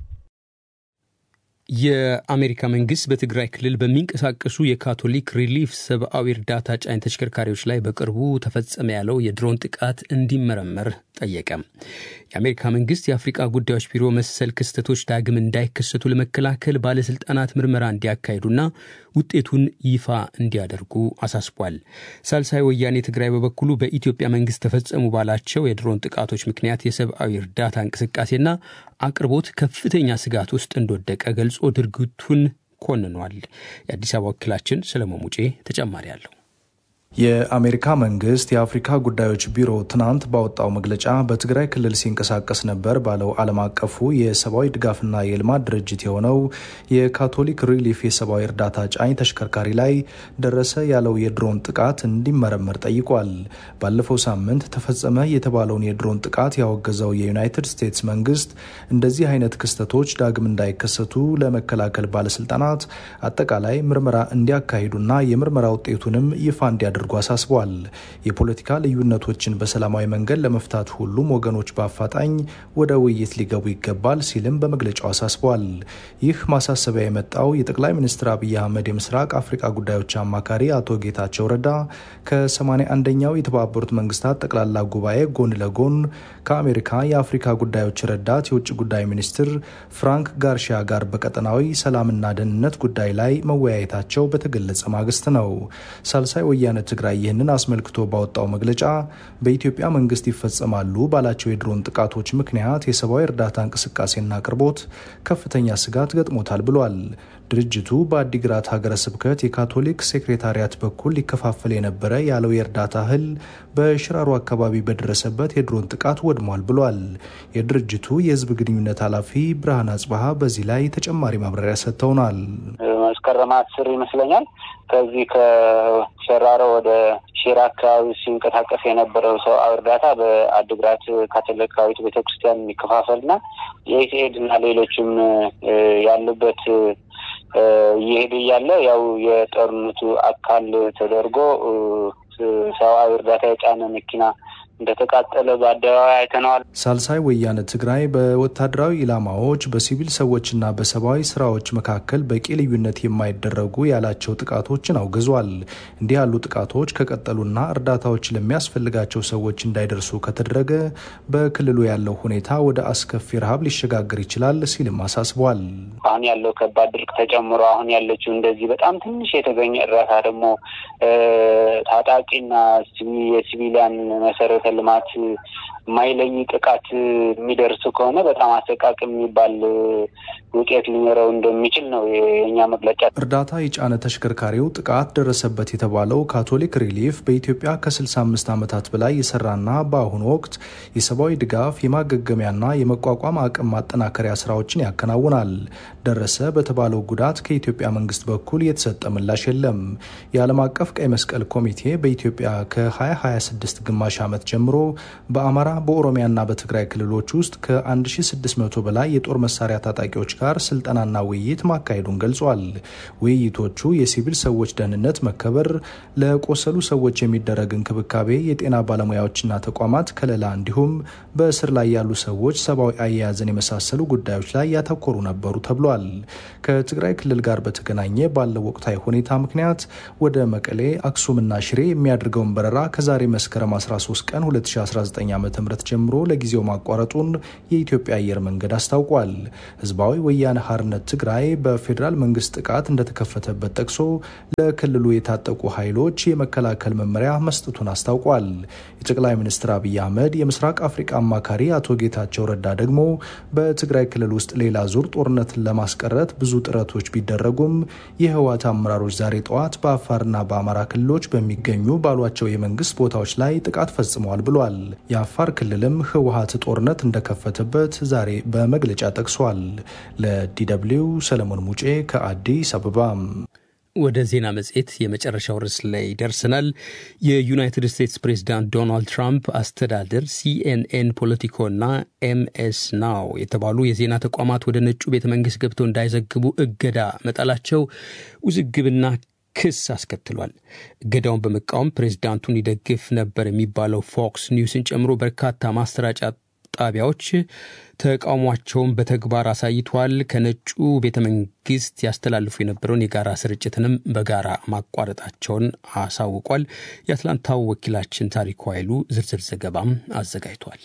የአሜሪካ መንግስት በትግራይ ክልል በሚንቀሳቀሱ የካቶሊክ ሪሊፍ ሰብአዊ እርዳታ ጫኝ ተሽከርካሪዎች ላይ በቅርቡ ተፈጸመ ያለው የድሮን ጥቃት እንዲመረመር ጠየቀ። የአሜሪካ መንግስት የአፍሪካ ጉዳዮች ቢሮ መሰል ክስተቶች ዳግም እንዳይከሰቱ ለመከላከል ባለስልጣናት ምርመራ እንዲያካሂዱና ውጤቱን ይፋ እንዲያደርጉ አሳስቧል። ሳልሳይ ወያኔ ትግራይ በበኩሉ በኢትዮጵያ መንግስት ተፈጸሙ ባላቸው የድሮን ጥቃቶች ምክንያት የሰብአዊ እርዳታ እንቅስቃሴና አቅርቦት ከፍተኛ ስጋት ውስጥ እንደወደቀ ገልጾ ድርጊቱን ኮንኗል። የአዲስ አበባ ወኪላችን ሰለሞን ሙጬ ተጨማሪ አለው። የአሜሪካ መንግስት የአፍሪካ ጉዳዮች ቢሮ ትናንት ባወጣው መግለጫ በትግራይ ክልል ሲንቀሳቀስ ነበር ባለው ዓለም አቀፉ የሰብአዊ ድጋፍና የልማት ድርጅት የሆነው የካቶሊክ ሪሊፍ የሰብአዊ እርዳታ ጫኝ ተሽከርካሪ ላይ ደረሰ ያለው የድሮን ጥቃት እንዲመረመር ጠይቋል። ባለፈው ሳምንት ተፈጸመ የተባለውን የድሮን ጥቃት ያወገዘው የዩናይትድ ስቴትስ መንግስት እንደዚህ አይነት ክስተቶች ዳግም እንዳይከሰቱ ለመከላከል ባለስልጣናት አጠቃላይ ምርመራ እንዲያካሂዱና የምርመራ ውጤቱንም ይፋ እንዲያደርጉ አሳስቧል። የፖለቲካ ልዩነቶችን በሰላማዊ መንገድ ለመፍታት ሁሉም ወገኖች በአፋጣኝ ወደ ውይይት ሊገቡ ይገባል ሲልም በመግለጫው አሳስቧል። ይህ ማሳሰቢያ የመጣው የጠቅላይ ሚኒስትር አብይ አህመድ የምስራቅ አፍሪካ ጉዳዮች አማካሪ አቶ ጌታቸው ረዳ ከ81ኛው የተባበሩት መንግስታት ጠቅላላ ጉባኤ ጎን ለጎን ከአሜሪካ የአፍሪካ ጉዳዮች ረዳት የውጭ ጉዳይ ሚኒስትር ፍራንክ ጋርሺያ ጋር በቀጠናዊ ሰላምና ደህንነት ጉዳይ ላይ መወያየታቸው በተገለጸ ማግስት ነው። ሳልሳይ ወያነ ትግራይ ይህንን አስመልክቶ ባወጣው መግለጫ በኢትዮጵያ መንግስት ይፈጸማሉ ባላቸው የድሮን ጥቃቶች ምክንያት የሰብአዊ እርዳታ እንቅስቃሴና አቅርቦት ከፍተኛ ስጋት ገጥሞታል ብሏል። ድርጅቱ በአዲግራት ሀገረ ስብከት የካቶሊክ ሴክሬታሪያት በኩል ሊከፋፈል የነበረ ያለው የእርዳታ እህል በሽራሮ አካባቢ በደረሰበት የድሮን ጥቃት ወድሟል ብሏል። የድርጅቱ የህዝብ ግንኙነት ኃላፊ ብርሃን አጽባሃ በዚህ ላይ ተጨማሪ ማብራሪያ ሰጥተውናል። መስከረም 10 ይመስለኛል ከዚህ ከሸራሮ ወደ ሺራ አካባቢ ሲንቀሳቀስ የነበረው ሰው እርዳታ በአዲግራት ካቶሊካዊት ቤተክርስቲያን የሚከፋፈልና የኢሲኤድ እና ሌሎችም ያሉበት ይሄድ ያለ ያው የጦርነቱ አካል ተደርጎ ሰው እርዳታ የጫነ መኪና እንደተቃጠለ በአደባባይ አይተናል። ሳልሳይ ወያነ ትግራይ በወታደራዊ ኢላማዎች በሲቪል ሰዎችና በሰብአዊ ስራዎች መካከል በቂ ልዩነት የማይደረጉ ያላቸው ጥቃቶችን አውግዟል። እንዲህ ያሉ ጥቃቶች ከቀጠሉና እርዳታዎች ለሚያስፈልጋቸው ሰዎች እንዳይደርሱ ከተደረገ በክልሉ ያለው ሁኔታ ወደ አስከፊ ረሃብ ሊሸጋገር ይችላል ሲልም አሳስቧል። አሁን ያለው ከባድ ድርቅ ተጨምሮ አሁን ያለችው እንደዚህ በጣም ትንሽ የተገኘ እርዳታ ደግሞ ታጣቂና የሲቪሊያን መሰረተ ልማት ማይለይ ጥቃት የሚደርስ ከሆነ በጣም አሰቃቂ የሚባል ውጤት ሊኖረው እንደሚችል ነው የኛ መግለጫ። እርዳታ የጫነ ተሽከርካሪው ጥቃት ደረሰበት የተባለው ካቶሊክ ሪሊፍ በኢትዮጵያ ከ65 ዓመታት በላይ የሰራና በአሁኑ ወቅት የሰብአዊ ድጋፍ የማገገሚያና የመቋቋም አቅም ማጠናከሪያ ስራዎችን ያከናውናል። ደረሰ በተባለው ጉዳት ከኢትዮጵያ መንግስት በኩል የተሰጠ ምላሽ የለም። የዓለም አቀፍ ቀይ መስቀል ኮሚቴ በኢትዮጵያ ከ2026 ግማሽ ዓመት ጀምሮ በአማራ በኦሮሚያና በትግራይ ክልሎች ውስጥ ከ1600 በላይ የጦር መሳሪያ ታጣቂዎች ጋር ስልጠናና ውይይት ማካሄዱን ገልጿል። ውይይቶቹ የሲቪል ሰዎች ደህንነት መከበር፣ ለቆሰሉ ሰዎች የሚደረግ እንክብካቤ፣ የጤና ባለሙያዎችና ተቋማት ከለላ እንዲሁም በእስር ላይ ያሉ ሰዎች ሰብአዊ አያያዝን የመሳሰሉ ጉዳዮች ላይ ያተኮሩ ነበሩ ተብሏል። ከትግራይ ክልል ጋር በተገናኘ ባለው ወቅታዊ ሁኔታ ምክንያት ወደ መቀሌ፣ አክሱምና ሽሬ የሚያደርገውን በረራ ከዛሬ መስከረም 13 ቀን 2019 ዓ.ም ጀምሮ ለጊዜው ማቋረጡን የኢትዮጵያ አየር መንገድ አስታውቋል። ህዝባዊ ወያነ ሓርነት ትግራይ በፌዴራል መንግስት ጥቃት እንደተከፈተበት ጠቅሶ ለክልሉ የታጠቁ ኃይሎች የመከላከል መመሪያ መስጠቱን አስታውቋል። የጠቅላይ ሚኒስትር አብይ አህመድ የምስራቅ አፍሪካ አማካሪ አቶ ጌታቸው ረዳ ደግሞ በትግራይ ክልል ውስጥ ሌላ ዙር ጦርነትን ለማስቀረት ብዙ ጥረቶች ቢደረጉም የህወሓት አመራሮች ዛሬ ጠዋት በአፋርና በአማራ ክልሎች በሚገኙ ባሏቸው የመንግስት ቦታዎች ላይ ጥቃት ፈጽመዋል ብሏል። የአፋር ክልልም ህወሓት ጦርነት እንደከፈተበት ዛሬ በመግለጫ ጠቅሷል። ለዲደብሊው ሰለሞን ሙጬ ከአዲስ አበባ። ወደ ዜና መጽሔት የመጨረሻው ርዕስ ላይ ደርሰናል። የዩናይትድ ስቴትስ ፕሬዝዳንት ዶናልድ ትራምፕ አስተዳደር ሲኤንኤን፣ ፖለቲኮና ኤምኤስ ናው የተባሉ የዜና ተቋማት ወደ ነጩ ቤተ መንግስት ገብተው እንዳይዘግቡ እገዳ መጣላቸው ውዝግብና ክስ አስከትሏል። እገዳውን በመቃወም ፕሬዝዳንቱን ይደግፍ ነበር የሚባለው ፎክስ ኒውስን ጨምሮ በርካታ ማሰራጫ ጣቢያዎች ተቃውሟቸውን በተግባር አሳይቷል። ከነጩ ቤተ መንግስት ያስተላልፉ የነበረውን የጋራ ስርጭትንም በጋራ ማቋረጣቸውን አሳውቋል። የአትላንታው ወኪላችን ታሪኩ ኃይሉ ዝርዝር ዘገባም አዘጋጅቷል።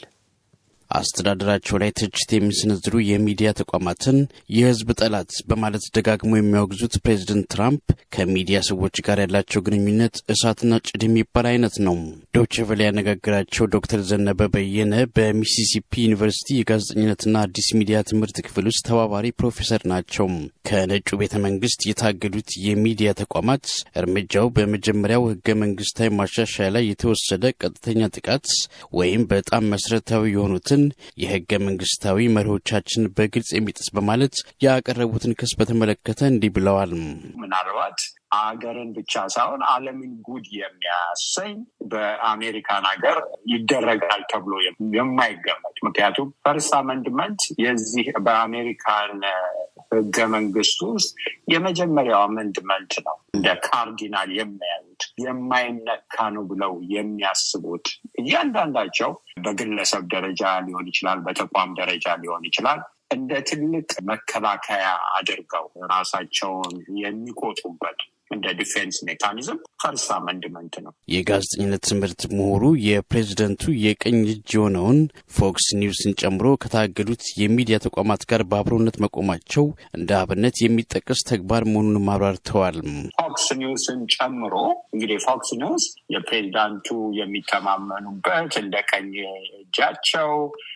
አስተዳደራቸው ላይ ትችት የሚሰነዝሩ የሚዲያ ተቋማትን የህዝብ ጠላት በማለት ደጋግሞ የሚያወግዙት ፕሬዝዳንት ትራምፕ ከሚዲያ ሰዎች ጋር ያላቸው ግንኙነት እሳትና ጭድ የሚባል አይነት ነው። ዶቼ ቬለ ያነጋገራቸው ዶክተር ዘነበ በየነ በሚሲሲፒ ዩኒቨርሲቲ የጋዜጠኝነትና አዲስ ሚዲያ ትምህርት ክፍል ውስጥ ተባባሪ ፕሮፌሰር ናቸው። ከነጩ ቤተ መንግስት የታገዱት የሚዲያ ተቋማት እርምጃው በመጀመሪያው ህገ መንግስታዊ ማሻሻያ ላይ የተወሰደ ቀጥተኛ ጥቃት ወይም በጣም መሰረታዊ የሆኑትን የህገ መንግስታዊ መርሆቻችን በግልጽ የሚጥስ በማለት ያቀረቡትን ክስ በተመለከተ እንዲህ ብለዋል። ምናልባት አገርን ብቻ ሳይሆን ዓለምን ጉድ የሚያሰኝ በአሜሪካን ሀገር ይደረጋል ተብሎ የማይገመት ምክንያቱም ፈርስት አመንድመንት የዚህ በአሜሪካን ህገ መንግስት ውስጥ የመጀመሪያው አመንድመንት ነው። እንደ ካርዲናል የሚያዩት የማይነካ ነው ብለው የሚያስቡት እያንዳንዳቸው በግለሰብ ደረጃ ሊሆን ይችላል፣ በተቋም ደረጃ ሊሆን ይችላል እንደ ትልቅ መከላከያ አድርገው ራሳቸውን የሚቆጡበት እንደ ዲፌንስ ሜካኒዝም ፈርስት አመንድመንት ነው። የጋዜጠኝነት ትምህርት ምሁሩ የፕሬዝዳንቱ የቀኝ እጅ የሆነውን ፎክስ ኒውስን ጨምሮ ከታገዱት የሚዲያ ተቋማት ጋር በአብሮነት መቆማቸው እንደ አብነት የሚጠቀስ ተግባር መሆኑን ማብራርተዋል። ፎክስ ኒውስን ጨምሮ እንግዲህ ፎክስ ኒውስ የፕሬዝዳንቱ የሚተማመኑበት እንደ ቀኝ እጃቸው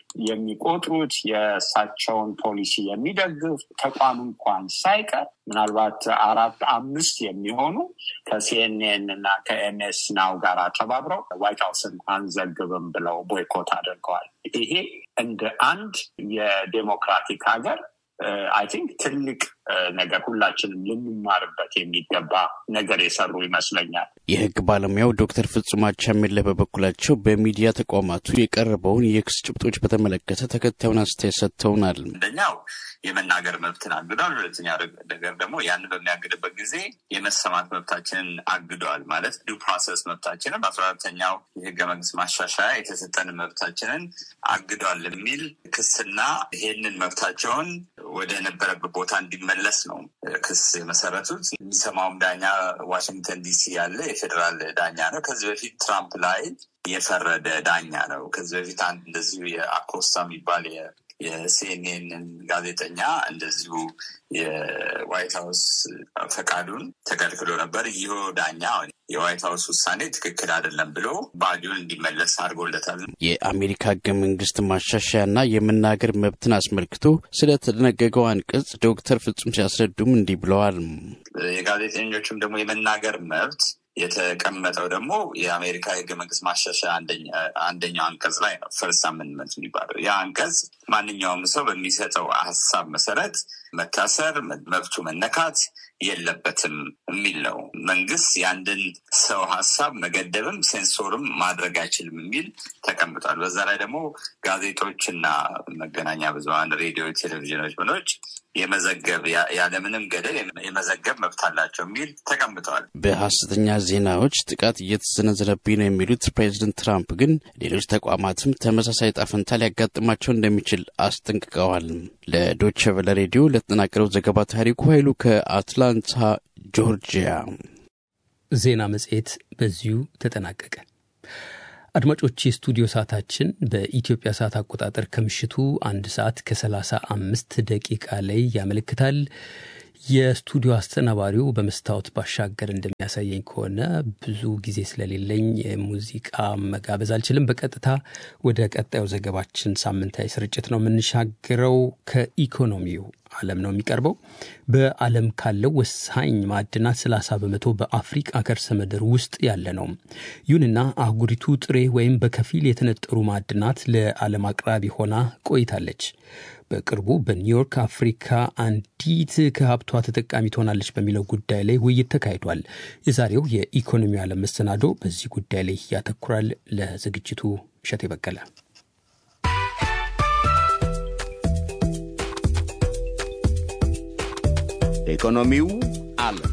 የሚቆጥሩት የእሳቸውን ፖሊሲ የሚደግፍ ተቋም እንኳን ሳይቀር ምናልባት 4-5 የሚሆኑ ከሲኤንኤን እና ከኤምኤስ ናው ጋር ተባብረው ዋይት ሀውስን አንዘግብም ብለው ቦይኮት አድርገዋል። ይሄ እንደ አንድ የዴሞክራቲክ ሀገር አይ ቲንክ ትልቅ ነገር ሁላችንም ልንማርበት የሚገባ ነገር የሰሩ ይመስለኛል። የህግ ባለሙያው ዶክተር ፍጹም አቻሜለ በበኩላቸው በሚዲያ ተቋማቱ የቀረበውን የክስ ጭብጦች በተመለከተ ተከታዩን አስተያየት ሰጥተውናል። አንደኛው የመናገር መብትን አግዷል። ሁለተኛ ነገር ደግሞ ያን በሚያግድበት ጊዜ የመሰማት መብታችንን አግዷል። ማለት ዲው ፕሮሰስ መብታችንን በ14ኛው የህገ መንግስት ማሻሻያ የተሰጠን መብታችንን አግዷል የሚል ክስና ይሄንን መብታቸውን ወደ ነበረበት ቦታ እንዲመለስ ነው ክስ የመሰረቱት። የሚሰማውም ዳኛ ዋሽንግተን ዲሲ ያለ የፌዴራል ዳኛ ነው። ከዚህ በፊት ትራምፕ ላይ የፈረደ ዳኛ ነው። ከዚህ በፊት አንድ እንደዚሁ የአኮስታ የሚባል የሲኤንኤንን ጋዜጠኛ እንደዚሁ የዋይት ሀውስ ፈቃዱን ተከልክሎ ነበር። ይህ ዳኛ የዋይት ሀውስ ውሳኔ ትክክል አይደለም ብሎ ባዲውን እንዲመለስ አድርጎለታል። የአሜሪካ ህገ መንግስት ማሻሻያና የመናገር መብትን አስመልክቶ ስለተደነገገው አንቀጽ ዶክተር ፍጹም ሲያስረዱም እንዲህ ብለዋል። የጋዜጠኞችም ደግሞ የመናገር መብት የተቀመጠው ደግሞ የአሜሪካ ህገ መንግስት ማሻሻያ አንደኛው አንቀጽ ላይ ነው። ፈርስት አሜንድመንት የሚባለው ያ አንቀጽ ማንኛውም ሰው በሚሰጠው ሀሳብ መሰረት መታሰር፣ መብቱ መነካት የለበትም የሚል ነው። መንግስት የአንድን ሰው ሀሳብ መገደብም ሴንሶርም ማድረግ አይችልም የሚል ተቀምጧል። በዛ ላይ ደግሞ ጋዜጦችና መገናኛ ብዙሃን ሬዲዮ፣ ቴሌቪዥኖች ምኖች የመዘገብ ያለምንም ገደብ የመዘገብ መብት አላቸው የሚል ተቀምጠዋል። በሐሰተኛ ዜናዎች ጥቃት እየተሰነዘረብኝ ነው የሚሉት ፕሬዚደንት ትራምፕ ግን ሌሎች ተቋማትም ተመሳሳይ ዕጣ ፈንታ ሊያጋጥማቸው እንደሚችል አስጠንቅቀዋል። ለዶይቼ ቬለ ሬዲዮ ለተጠናቀረው ዘገባ ታሪኩ ኃይሉ ከአትላንታ ጆርጂያ። ዜና መጽሔት በዚሁ ተጠናቀቀ። አድማጮች የስቱዲዮ ሰዓታችን በኢትዮጵያ ሰዓት አቆጣጠር ከምሽቱ 1 ሰዓት ከ35 ደቂቃ ላይ ያመለክታል። የስቱዲዮ አስተናባሪው በመስታወት ባሻገር እንደሚያሳየኝ ከሆነ ብዙ ጊዜ ስለሌለኝ ሙዚቃ መጋበዝ አልችልም። በቀጥታ ወደ ቀጣዩ ዘገባችን ሳምንታዊ ስርጭት ነው የምንሻገረው። ከኢኮኖሚው ዓለም ነው የሚቀርበው። በዓለም ካለው ወሳኝ ማዕድናት 30% በአፍሪካ ከርሰ ምድር ውስጥ ያለ ነው። ይሁንና አህጉሪቱ ጥሬ ወይም በከፊል የተነጠሩ ማዕድናት ለዓለም አቅራቢ ሆና ቆይታለች። በቅርቡ በኒውዮርክ አፍሪካ አንዲት ከሀብቷ ተጠቃሚ ትሆናለች በሚለው ጉዳይ ላይ ውይይት ተካሂዷል። የዛሬው የኢኮኖሚ ዓለም መሰናዶ በዚህ ጉዳይ ላይ ያተኩራል። ለዝግጅቱ እሸቴ በቀለ። ኢኮኖሚው ዓለም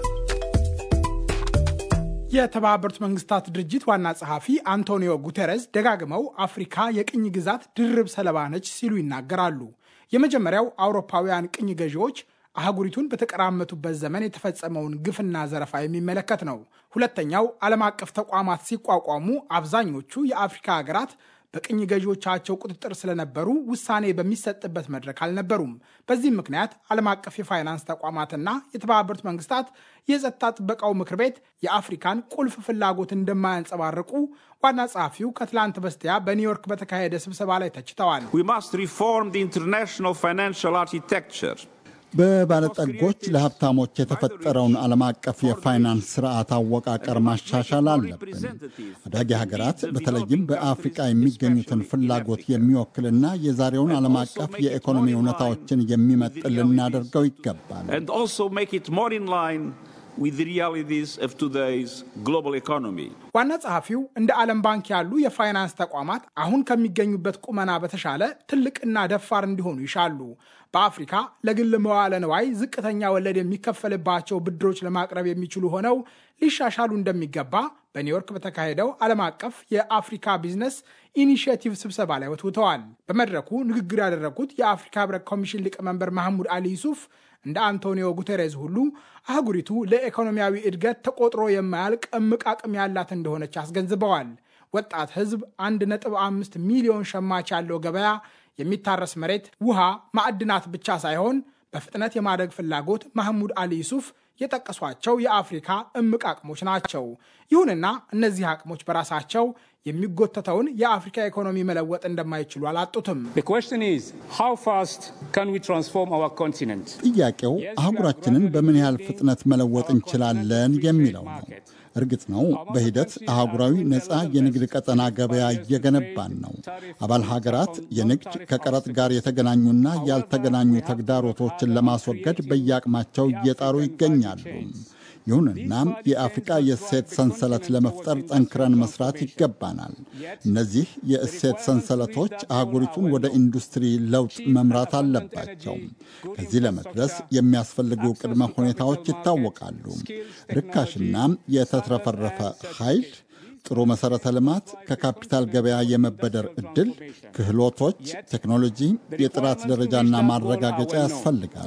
የተባበሩት መንግስታት ድርጅት ዋና ጸሐፊ አንቶኒዮ ጉተረስ ደጋግመው አፍሪካ የቅኝ ግዛት ድርብ ሰለባ ነች ሲሉ ይናገራሉ። የመጀመሪያው አውሮፓውያን ቅኝ ገዢዎች አህጉሪቱን በተቀራመቱበት ዘመን የተፈጸመውን ግፍና ዘረፋ የሚመለከት ነው። ሁለተኛው ዓለም አቀፍ ተቋማት ሲቋቋሙ አብዛኞቹ የአፍሪካ ሀገራት በቅኝ ገዢዎቻቸው ቁጥጥር ስለነበሩ ውሳኔ በሚሰጥበት መድረክ አልነበሩም። በዚህም ምክንያት ዓለም አቀፍ የፋይናንስ ተቋማትና የተባበሩት መንግስታት የጸጥታ ጥበቃው ምክር ቤት የአፍሪካን ቁልፍ ፍላጎት እንደማያንጸባርቁ ዋና ጸሐፊው ከትላንት በስቲያ በኒውዮርክ በተካሄደ ስብሰባ ላይ ተችተዋል። በባለጠጎች ለሀብታሞች የተፈጠረውን ዓለም አቀፍ የፋይናንስ ስርዓት አወቃቀር ማሻሻል አለብን። አዳጊ ሀገራት በተለይም በአፍሪቃ የሚገኙትን ፍላጎት የሚወክልና የዛሬውን ዓለም አቀፍ የኢኮኖሚ እውነታዎችን የሚመጥን ልናደርገው ይገባል። ዋና ጸሐፊው እንደ ዓለም ባንክ ያሉ የፋይናንስ ተቋማት አሁን ከሚገኙበት ቁመና በተሻለ ትልቅና ደፋር እንዲሆኑ ይሻሉ። በአፍሪካ ለግል መዋለ ንዋይ ዝቅተኛ ወለድ የሚከፈልባቸው ብድሮች ለማቅረብ የሚችሉ ሆነው ሊሻሻሉ እንደሚገባ በኒውዮርክ በተካሄደው ዓለም አቀፍ የአፍሪካ ቢዝነስ ኢኒሺየቲቭ ስብሰባ ላይ ወትውተዋል። በመድረኩ ንግግር ያደረጉት የአፍሪካ ህብረት ኮሚሽን ሊቀመንበር መሐሙድ አሊ ዩሱፍ እንደ አንቶኒዮ ጉተሬዝ ሁሉ አህጉሪቱ ለኢኮኖሚያዊ እድገት ተቆጥሮ የማያልቅ እምቅ አቅም ያላት እንደሆነች አስገንዝበዋል። ወጣት ህዝብ፣ 1.5 ሚሊዮን ሸማች ያለው ገበያ፣ የሚታረስ መሬት፣ ውሃ፣ ማዕድናት ብቻ ሳይሆን በፍጥነት የማደግ ፍላጎት መሐሙድ አሊ ዩሱፍ የጠቀሷቸው የአፍሪካ እምቅ አቅሞች ናቸው። ይሁንና እነዚህ አቅሞች በራሳቸው የሚጎተተውን የአፍሪካ ኢኮኖሚ መለወጥ እንደማይችሉ አላጡትም። ጥያቄው አህጉራችንን በምን ያህል ፍጥነት መለወጥ እንችላለን የሚለው ነው። እርግጥ ነው በሂደት አህጉራዊ ነፃ የንግድ ቀጠና ገበያ እየገነባን ነው። አባል ሀገራት የንግድ ከቀረጥ ጋር የተገናኙና ያልተገናኙ ተግዳሮቶችን ለማስወገድ በየአቅማቸው እየጣሩ ይገኛሉ። ይሁንና የአፍሪካ የእሴት ሰንሰለት ለመፍጠር ጠንክረን መስራት ይገባናል። እነዚህ የእሴት ሰንሰለቶች አህጉሪቱን ወደ ኢንዱስትሪ ለውጥ መምራት አለባቸው። ከዚህ ለመድረስ የሚያስፈልጉ ቅድመ ሁኔታዎች ይታወቃሉ። ርካሽና የተትረፈረፈ ኃይል፣ ጥሩ መሠረተ ልማት፣ ከካፒታል ገበያ የመበደር ዕድል፣ ክህሎቶች፣ ቴክኖሎጂ፣ የጥራት ደረጃና ማረጋገጫ ያስፈልጋሉ።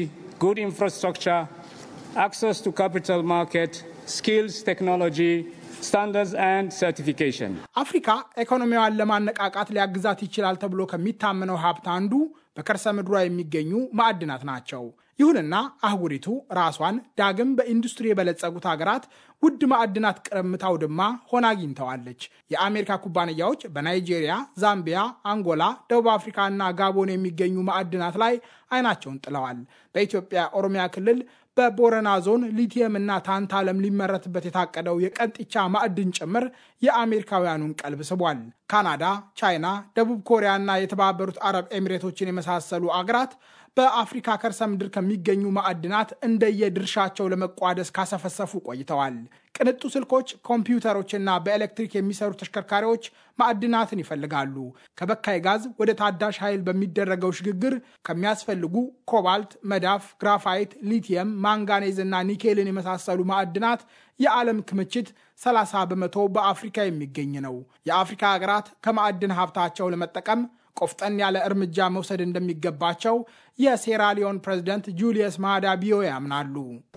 good infrastructure, access to capital market, skills, technology, standards and certification. አፍሪካ ኢኮኖሚዋን ለማነቃቃት ሊያግዛት ይችላል ተብሎ ከሚታመነው ሀብት አንዱ በከርሰ ምድሯ የሚገኙ ማዕድናት ናቸው። ይሁንና አህጉሪቱ ራሷን ዳግም በኢንዱስትሪ የበለጸጉት ሀገራት ውድ ማዕድናት ቅርምት አውድማ ሆና አግኝተዋለች። የአሜሪካ ኩባንያዎች በናይጄሪያ፣ ዛምቢያ፣ አንጎላ፣ ደቡብ አፍሪካና ጋቦን የሚገኙ ማዕድናት ላይ አይናቸውን ጥለዋል። በኢትዮጵያ ኦሮሚያ ክልል በቦረና ዞን ሊቲየም እና ታንታለም ሊመረትበት የታቀደው የቀንጥቻ ማዕድን ጭምር የአሜሪካውያኑን ቀልብ ስቧል። ካናዳ፣ ቻይና፣ ደቡብ ኮሪያና የተባበሩት አረብ ኤሚሬቶችን የመሳሰሉ አገራት በአፍሪካ ከርሰ ምድር ከሚገኙ ማዕድናት እንደየድርሻቸው ለመቋደስ ካሰፈሰፉ ቆይተዋል። ቅንጡ ስልኮች፣ ኮምፒውተሮችና በኤሌክትሪክ የሚሰሩ ተሽከርካሪዎች ማዕድናትን ይፈልጋሉ። ከበካይ ጋዝ ወደ ታዳሽ ኃይል በሚደረገው ሽግግር ከሚያስፈልጉ ኮባልት፣ መዳፍ፣ ግራፋይት፣ ሊቲየም፣ ማንጋኔዝ እና ኒኬልን የመሳሰሉ ማዕድናት የዓለም ክምችት 30 በመቶ በአፍሪካ የሚገኝ ነው። የአፍሪካ ሀገራት ከማዕድን ሀብታቸው ለመጠቀም ቆፍጠን ያለ እርምጃ መውሰድ እንደሚገባቸው የሴራሊዮን ፕሬዝዳንት ጁሊየስ ማዳ ቢዮ ያምናሉ።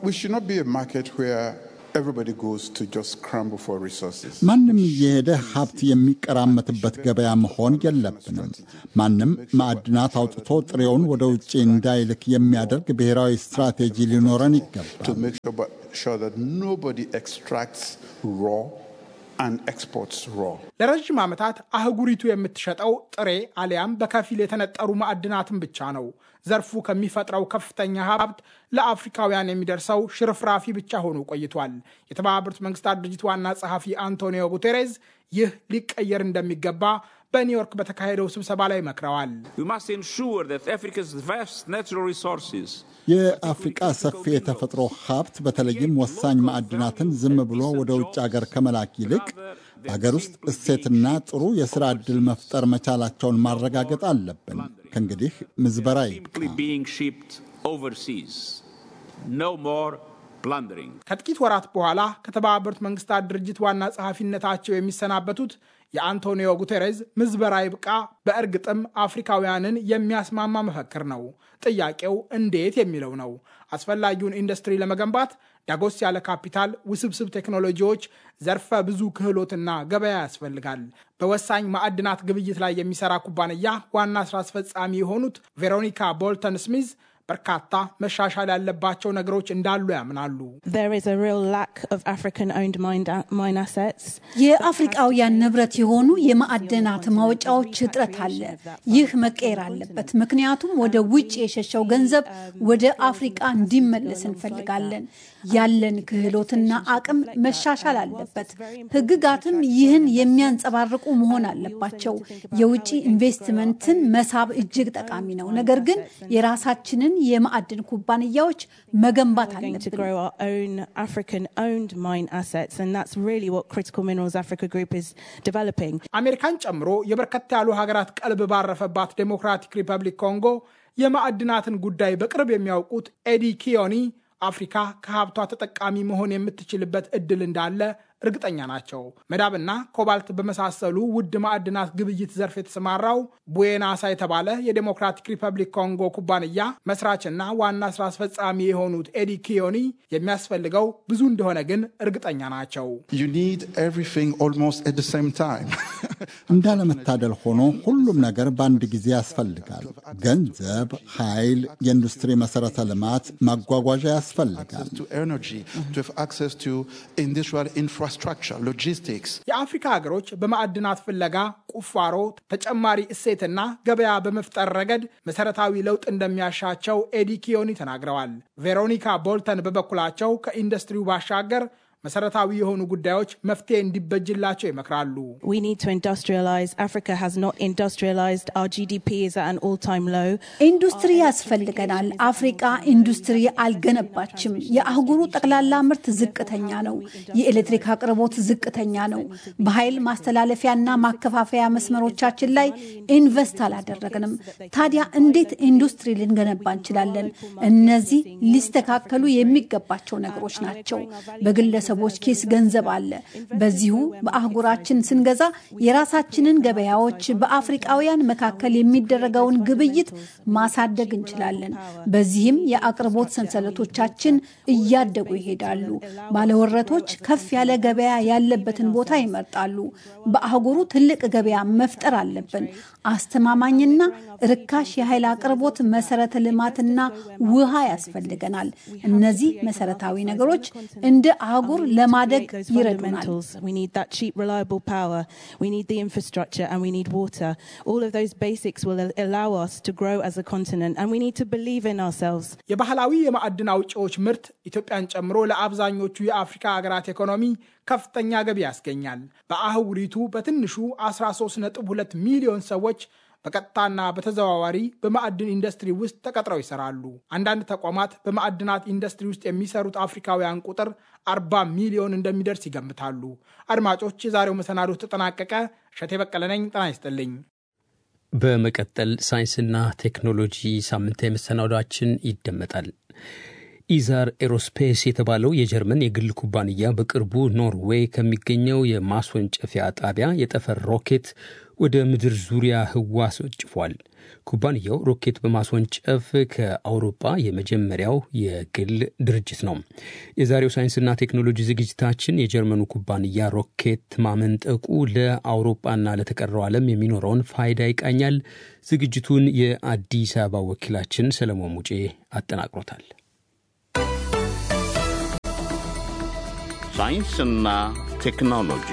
ማንም እየሄደ ሀብት የሚቀራመትበት ገበያ መሆን የለብንም። ማንም ማዕድናት አውጥቶ ጥሬውን ወደ ውጭ እንዳይልክ የሚያደርግ ብሔራዊ ስትራቴጂ ሊኖረን ይገባል። ለረጅም ዓመታት አህጉሪቱ የምትሸጠው ጥሬ አሊያም በከፊል የተነጠሩ ማዕድናትን ብቻ ነው። ዘርፉ ከሚፈጥረው ከፍተኛ ሀብት ለአፍሪካውያን የሚደርሰው ሽርፍራፊ ብቻ ሆኖ ቆይቷል። የተባበሩት መንግስታት ድርጅት ዋና ጸሐፊ አንቶኒዮ ጉቴሬዝ ይህ ሊቀየር እንደሚገባ በኒውዮርክ በተካሄደው ስብሰባ ላይ መክረዋል። የአፍሪቃ ሰፊ የተፈጥሮ ሀብት በተለይም ወሳኝ ማዕድናትን ዝም ብሎ ወደ ውጭ አገር ከመላክ ይልቅ በሀገር ውስጥ እሴትና ጥሩ የሥራ ዕድል መፍጠር መቻላቸውን ማረጋገጥ አለብን። ከእንግዲህ ምዝበራ ይብቃ። ከጥቂት ወራት በኋላ ከተባበሩት መንግስታት ድርጅት ዋና ጸሐፊነታቸው የሚሰናበቱት የአንቶኒዮ ጉቴሬዝ ምዝበራ ይብቃ በእርግጥም አፍሪካውያንን የሚያስማማ መፈክር ነው። ጥያቄው እንዴት የሚለው ነው። አስፈላጊውን ኢንዱስትሪ ለመገንባት ዳጎስ ያለ ካፒታል፣ ውስብስብ ቴክኖሎጂዎች፣ ዘርፈ ብዙ ክህሎትና ገበያ ያስፈልጋል። በወሳኝ ማዕድናት ግብይት ላይ የሚሰራ ኩባንያ ዋና ስራ አስፈጻሚ የሆኑት ቬሮኒካ ቦልተን ስሚዝ በርካታ መሻሻል ያለባቸው ነገሮች እንዳሉ ያምናሉ። የአፍሪቃውያን ንብረት የሆኑ የማዕድናት ማውጫዎች እጥረት አለ። ይህ መቀየር አለበት። ምክንያቱም ወደ ውጭ የሸሸው ገንዘብ ወደ አፍሪቃ እንዲመለስ እንፈልጋለን። ያለን ክህሎትና አቅም መሻሻል አለበት። ሕግጋትም ይህን የሚያንጸባርቁ መሆን አለባቸው። የውጭ ኢንቨስትመንትን መሳብ እጅግ ጠቃሚ ነው። ነገር ግን የራሳችንን የማዕድን ኩባንያዎች መገንባት አለብን። አሜሪካን ጨምሮ የበርከት ያሉ ሀገራት ቀልብ ባረፈባት ዴሞክራቲክ ሪፐብሊክ ኮንጎ የማዕድናትን ጉዳይ በቅርብ የሚያውቁት ኤዲ ኪዮኒ አፍሪካ ከሀብቷ ተጠቃሚ መሆን የምትችልበት እድል እንዳለ እርግጠኛ ናቸው። መዳብና ኮባልት በመሳሰሉ ውድ ማዕድናት ግብይት ዘርፍ የተሰማራው ቡዌናሳ የተባለ የዴሞክራቲክ ሪፐብሊክ ኮንጎ ኩባንያ መስራችና ዋና ስራ አስፈጻሚ የሆኑት ኤዲ ኪዮኒ የሚያስፈልገው ብዙ እንደሆነ ግን እርግጠኛ ናቸው። እንዳለመታደል ሆኖ ሁሉም ነገር በአንድ ጊዜ ያስፈልጋል። ገንዘብ፣ ኃይል፣ የኢንዱስትሪ መሰረተ ልማት፣ ማጓጓዣ ያስፈልጋል። የአፍሪካ ሀገሮች በማዕድናት ፍለጋ፣ ቁፋሮ፣ ተጨማሪ እሴትና ገበያ በመፍጠር ረገድ መሰረታዊ ለውጥ እንደሚያሻቸው ኤዲ ኪዮኒ ተናግረዋል። ቬሮኒካ ቦልተን በበኩላቸው ከኢንዱስትሪው ባሻገር መሰረታዊ የሆኑ ጉዳዮች መፍትሄ እንዲበጅላቸው ይመክራሉ። ኢንዱስትሪ ያስፈልገናል። አፍሪቃ ኢንዱስትሪ አልገነባችም። የአህጉሩ ጠቅላላ ምርት ዝቅተኛ ነው። የኤሌክትሪክ አቅርቦት ዝቅተኛ ነው። በኃይል ማስተላለፊያና ማከፋፈያ መስመሮቻችን ላይ ኢንቨስት አላደረግንም። ታዲያ እንዴት ኢንዱስትሪ ልንገነባ እንችላለን? እነዚህ ሊስተካከሉ የሚገባቸው ነገሮች ናቸው። በግለሰ የግለሰቦች ኪስ ገንዘብ አለ። በዚሁ በአህጉራችን ስንገዛ የራሳችንን ገበያዎች በአፍሪቃውያን መካከል የሚደረገውን ግብይት ማሳደግ እንችላለን። በዚህም የአቅርቦት ሰንሰለቶቻችን እያደጉ ይሄዳሉ። ባለወረቶች ከፍ ያለ ገበያ ያለበትን ቦታ ይመርጣሉ። በአህጉሩ ትልቅ ገበያ መፍጠር አለብን። አስተማማኝና ርካሽ የኃይል አቅርቦት፣ መሰረተ ልማትና ውሃ ያስፈልገናል። እነዚህ መሰረታዊ ነገሮች እንደ አህጉር ለማደግ ይረዱናል። የባህላዊ የማዕድን አውጪዎች ምርት ኢትዮጵያን ጨምሮ ለአብዛኞቹ የአፍሪካ ሀገራት ኢኮኖሚ ከፍተኛ ገቢ ያስገኛል። በአህጉሪቱ በትንሹ 13.2 ሚሊዮን ሰዎች በቀጥታና በተዘዋዋሪ በማዕድን ኢንዱስትሪ ውስጥ ተቀጥረው ይሰራሉ። አንዳንድ ተቋማት በማዕድናት ኢንዱስትሪ ውስጥ የሚሰሩት አፍሪካውያን ቁጥር 40 ሚሊዮን እንደሚደርስ ይገምታሉ። አድማጮች፣ የዛሬው መሰናዶ ተጠናቀቀ። እሸቴ በቀለ ነኝ። ጤና ይስጥልኝ። በመቀጠል ሳይንስና ቴክኖሎጂ ሳምንታዊ መሰናዷችን ይደመጣል። ኢዛር ኤሮስፔስ የተባለው የጀርመን የግል ኩባንያ በቅርቡ ኖርዌይ ከሚገኘው የማስወንጨፊያ ጣቢያ የጠፈር ሮኬት ወደ ምድር ዙሪያ ህዋ አስወንጭፏል። ኩባንያው ሮኬት በማስወንጨፍ ከአውሮፓ የመጀመሪያው የግል ድርጅት ነው። የዛሬው ሳይንስና ቴክኖሎጂ ዝግጅታችን የጀርመኑ ኩባንያ ሮኬት ማመንጠቁ ለአውሮፓና ለተቀረው ዓለም የሚኖረውን ፋይዳ ይቃኛል። ዝግጅቱን የአዲስ አበባ ወኪላችን ሰለሞን ሙጬ አጠናቅሮታል። ሳይንስና ቴክኖሎጂ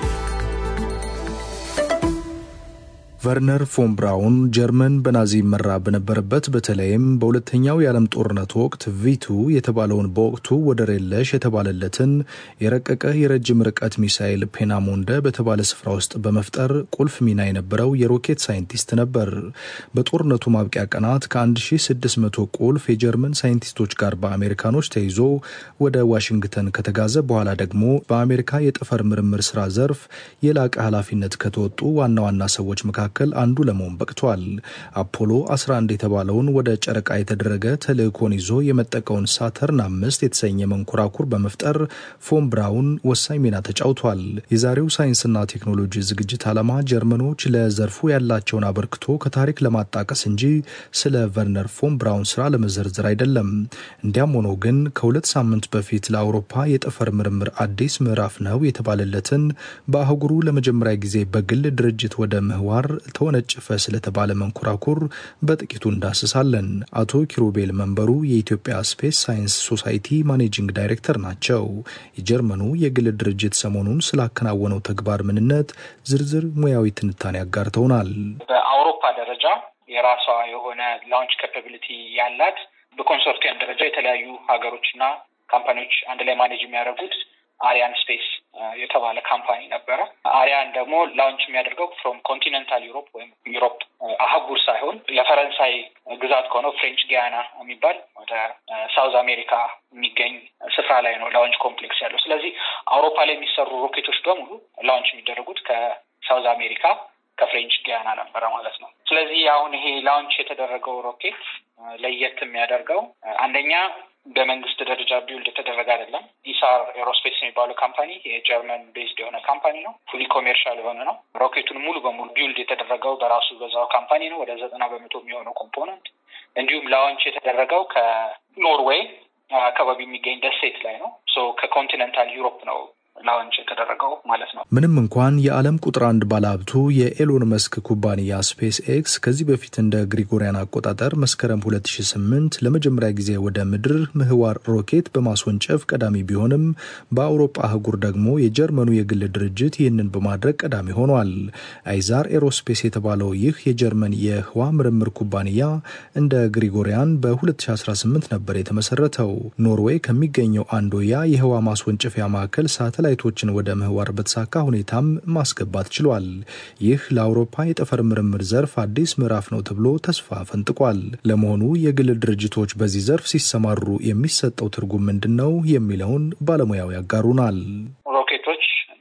ቨርነር ፎን ብራውን ጀርመን በናዚ መራ በነበረበት በተለይም በሁለተኛው የዓለም ጦርነት ወቅት ቪቱ የተባለውን በወቅቱ ወደር የለሽ የተባለለትን የረቀቀ የረጅም ርቀት ሚሳኤል ፔናሞንደ በተባለ ስፍራ ውስጥ በመፍጠር ቁልፍ ሚና የነበረው የሮኬት ሳይንቲስት ነበር። በጦርነቱ ማብቂያ ቀናት ከ1600 ቁልፍ የጀርመን ሳይንቲስቶች ጋር በአሜሪካኖች ተይዞ ወደ ዋሽንግተን ከተጋዘ በኋላ ደግሞ በአሜሪካ የጠፈር ምርምር ስራ ዘርፍ የላቀ ኃላፊነት ከተወጡ ዋና ዋና ሰዎች መካከል አንዱ ለመሆን በቅቷል። አፖሎ 11 የተባለውን ወደ ጨረቃ የተደረገ ተልእኮን ይዞ የመጠቀውን ሳተርን 5 የተሰኘ መንኮራኩር በመፍጠር ፎን ብራውን ወሳኝ ሚና ተጫውቷል። የዛሬው ሳይንስና ቴክኖሎጂ ዝግጅት ዓላማ ጀርመኖች ለዘርፉ ያላቸውን አበርክቶ ከታሪክ ለማጣቀስ እንጂ ስለ ቨርነር ፎን ብራውን ስራ ለመዘርዘር አይደለም። እንዲያም ሆኖ ግን ከ2 ሳምንት በፊት ለአውሮፓ የጠፈር ምርምር አዲስ ምዕራፍ ነው የተባለለትን በአህጉሩ ለመጀመሪያ ጊዜ በግል ድርጅት ወደ ምህዋር ተወነጨፈ ስለተባለ መንኮራኩር በጥቂቱ እንዳስሳለን። አቶ ኪሩቤል መንበሩ የኢትዮጵያ ስፔስ ሳይንስ ሶሳይቲ ማኔጂንግ ዳይሬክተር ናቸው። የጀርመኑ የግል ድርጅት ሰሞኑን ስላከናወነው ተግባር ምንነት ዝርዝር ሙያዊ ትንታኔ ያጋርተውናል። በአውሮፓ ደረጃ የራሷ የሆነ ላውንች ካፓቢሊቲ ያላት በኮንሶርቲየም ደረጃ የተለያዩ ሀገሮችና ካምፓኒዎች አንድ ላይ ማኔጅ የሚያደርጉት አሪያን ስፔስ የተባለ ካምፓኒ ነበረ። አሪያን ደግሞ ላውንች የሚያደርገው ፍሮም ኮንቲኔንታል ዩሮፕ ወይም ዩሮፕ አህጉር ሳይሆን የፈረንሳይ ግዛት ከሆነው ፍሬንች ጊያና የሚባል ወደ ሳውዝ አሜሪካ የሚገኝ ስፍራ ላይ ነው ላውንች ኮምፕሌክስ ያለው። ስለዚህ አውሮፓ ላይ የሚሰሩ ሮኬቶች በሙሉ ላውንች የሚደረጉት ከሳውዝ አሜሪካ ከፍሬንች ጊያና ነበረ ማለት ነው። ስለዚህ አሁን ይሄ ላውንች የተደረገው ሮኬት ለየት የሚያደርገው አንደኛ በመንግስት ደረጃ ቢውልድ የተደረገ አይደለም። ኢሳር ኤሮስፔስ የሚባለው ካምፓኒ የጀርመን ቤዝድ የሆነ ካምፓኒ ነው። ፉሊ ኮሜርሻል የሆነ ነው። ሮኬቱን ሙሉ በሙሉ ቢውልድ የተደረገው በራሱ በዛው ካምፓኒ ነው። ወደ 90% የሚሆነው ኮምፖነንት እንዲሁም ላውንች የተደረገው ከኖርዌይ አካባቢ የሚገኝ ደሴት ላይ ነው። ከኮንቲኔንታል ዩሮፕ ነው ላውንች የተደረገው ማለት ነው። ምንም እንኳን የዓለም ቁጥር 1 ባለሀብቱ የኤሎን መስክ ኩባንያ ስፔስ ኤክስ ከዚህ በፊት እንደ ግሪጎሪያን አቆጣጠር መስከረም 2008 ለመጀመሪያ ጊዜ ወደ ምድር ምህዋር ሮኬት በማስወንጨፍ ቀዳሚ ቢሆንም በአውሮፓ አህጉር ደግሞ የጀርመኑ የግል ድርጅት ይህንን በማድረግ ቀዳሚ ሆኗል። አይዛር ኤሮስፔስ የተባለው ይህ የጀርመን የህዋ ምርምር ኩባንያ እንደ ግሪጎሪያን በ2018 ነበር የተመሰረተው። ኖርዌይ ከሚገኘው አንዶያ የህዋ ማስወንጨፊያ ማዕከል ሳተላይቶችን ወደ ምህዋር በተሳካ ሁኔታም ማስገባት ችሏል። ይህ ለአውሮፓ የጠፈር ምርምር ዘርፍ አዲስ ምዕራፍ ነው ተብሎ ተስፋ ፈንጥቋል። ለመሆኑ የግል ድርጅቶች በዚህ ዘርፍ ሲሰማሩ የሚሰጠው ትርጉም ምንድነው የሚለውን ባለሙያው ያጋሩናል። ሮኬቶች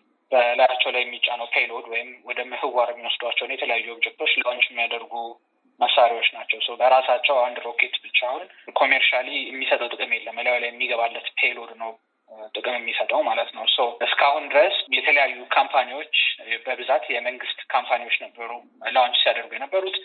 በላያቸው ላይ የሚጫነው ፔይሎድ ወይም ወደ ምህዋር የሚወስዷቸውን የተለያዩ ኦብጀክቶች ላውንች የሚያደርጉ መሳሪያዎች ናቸው። በራሳቸው አንድ ሮኬት ብቻውን ኮሜርሻሊ የሚሰጠው ጥቅም የለም። ላይ የሚገባለት ፔይሎድ ነው ጥቅም የሚሰጠው ማለት ነው። እስካሁን ድረስ የተለያዩ ካምፓኒዎች በብዛት የመንግስት ካምፓኒዎች ነበሩ ላውንች ሲያደርጉ የነበሩት።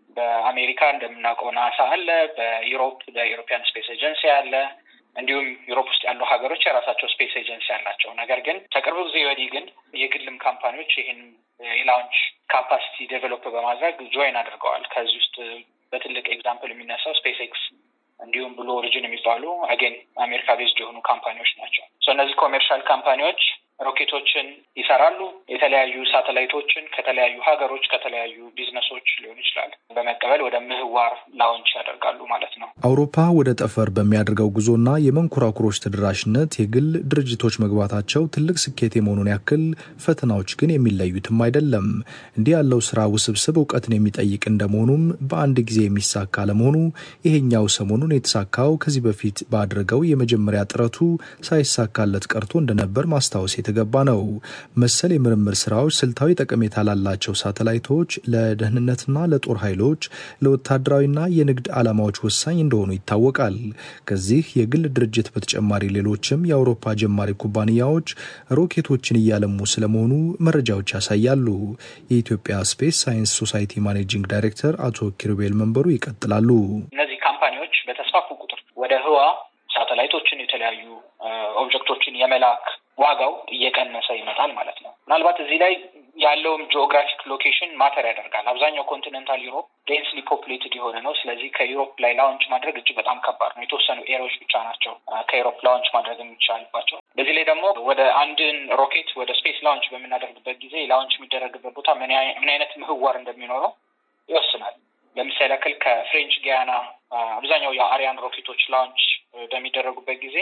በአሜሪካ እንደምናውቀው ናሳ አለ፣ በዩሮፕ የዩሮፒያን ስፔስ ኤጀንሲ አለ፣ እንዲሁም ዩሮፕ ውስጥ ያሉ ሀገሮች የራሳቸው ስፔስ ኤጀንሲ አላቸው። ነገር ግን ከቅርብ ጊዜ ወዲህ ግን የግልም ካምፓኒዎች ይህን የላውንች ካፓሲቲ ዴቨሎፕ በማድረግ ጆይን አድርገዋል። ከዚህ ውስጥ በትልቅ ኤግዛምፕል የሚነሳው ስፔስ ኤክስ እንዲሁም ብሉ ኦሪጂን የሚባሉ አጌን አሜሪካ ቤዝድ የሆኑ ካምፓኒዎች ናቸው። እነዚህ ኮሜርሻል ካምፓኒዎች ሮኬቶችን ይሰራሉ። የተለያዩ ሳተላይቶችን ከተለያዩ ሀገሮች ከተለያዩ ቢዝነሶች ሊሆን ይችላል በመቀበል ወደ ምህዋር ላውንች ያደርጋሉ ማለት ነው። አውሮፓ ወደ ጠፈር በሚያደርገው ጉዞና የመንኮራኩሮች ተደራሽነት የግል ድርጅቶች መግባታቸው ትልቅ ስኬት የመሆኑን ያክል ፈተናዎች ግን የሚለዩትም አይደለም። እንዲህ ያለው ስራ ውስብስብ እውቀትን የሚጠይቅ እንደመሆኑም በአንድ ጊዜ የሚሳካ ለመሆኑ ይሄኛው ሰሞኑን የተሳካው ከዚህ በፊት ባደረገው የመጀመሪያ ጥረቱ ሳይሳካለት ቀርቶ እንደነበር ማስታወስ የተገባ ነው። መሰል የምርምር ስራዎች ስልታዊ ጠቀሜታ ላላቸው ሳተላይቶች፣ ለደህንነትና ለጦር ኃይሎች፣ ለወታደራዊና የንግድ ዓላማዎች ወሳኝ እንደሆኑ ይታወቃል። ከዚህ የግል ድርጅት በተጨማሪ ሌሎችም የአውሮፓ ጀማሪ ኩባንያዎች ሮኬቶችን እያለሙ ስለመሆኑ መረጃዎች ያሳያሉ። የኢትዮጵያ ስፔስ ሳይንስ ሶሳይቲ ማኔጂንግ ዳይሬክተር አቶ ኪሩቤል መንበሩ ይቀጥላሉ። እነዚህ ካምፓኒዎች በተስፋፉ ቁጥር ወደ ህዋ ሳተላይቶችን የተለያዩ ኦብጀክቶችን የመላክ ዋጋው እየቀነሰ ይመጣል ማለት ነው። ምናልባት እዚህ ላይ ያለውም ጂኦግራፊክ ሎኬሽን ማተር ያደርጋል። አብዛኛው ኮንቲኔንታል ዩሮፕ ዴንስሊ ፖፑሌትድ የሆነ ነው። ስለዚህ ከዩሮፕ ላይ ላውንች ማድረግ እጅግ በጣም ከባድ ነው። የተወሰኑ ኤሪያዎች ብቻ ናቸው ከዩሮፕ ላውንች ማድረግ የሚቻልባቸው። በዚህ ላይ ደግሞ ወደ አንድን ሮኬት ወደ ስፔስ ላውንች በምናደርግበት ጊዜ ላውንች የሚደረግበት ቦታ ምን አይነት ምህዋር እንደሚኖረው ይወስናል። ለምሳሌ ያክል ከፍሬንች ጊያና አብዛኛው የአሪያን ሮኬቶች ላውንች በሚደረጉበት ጊዜ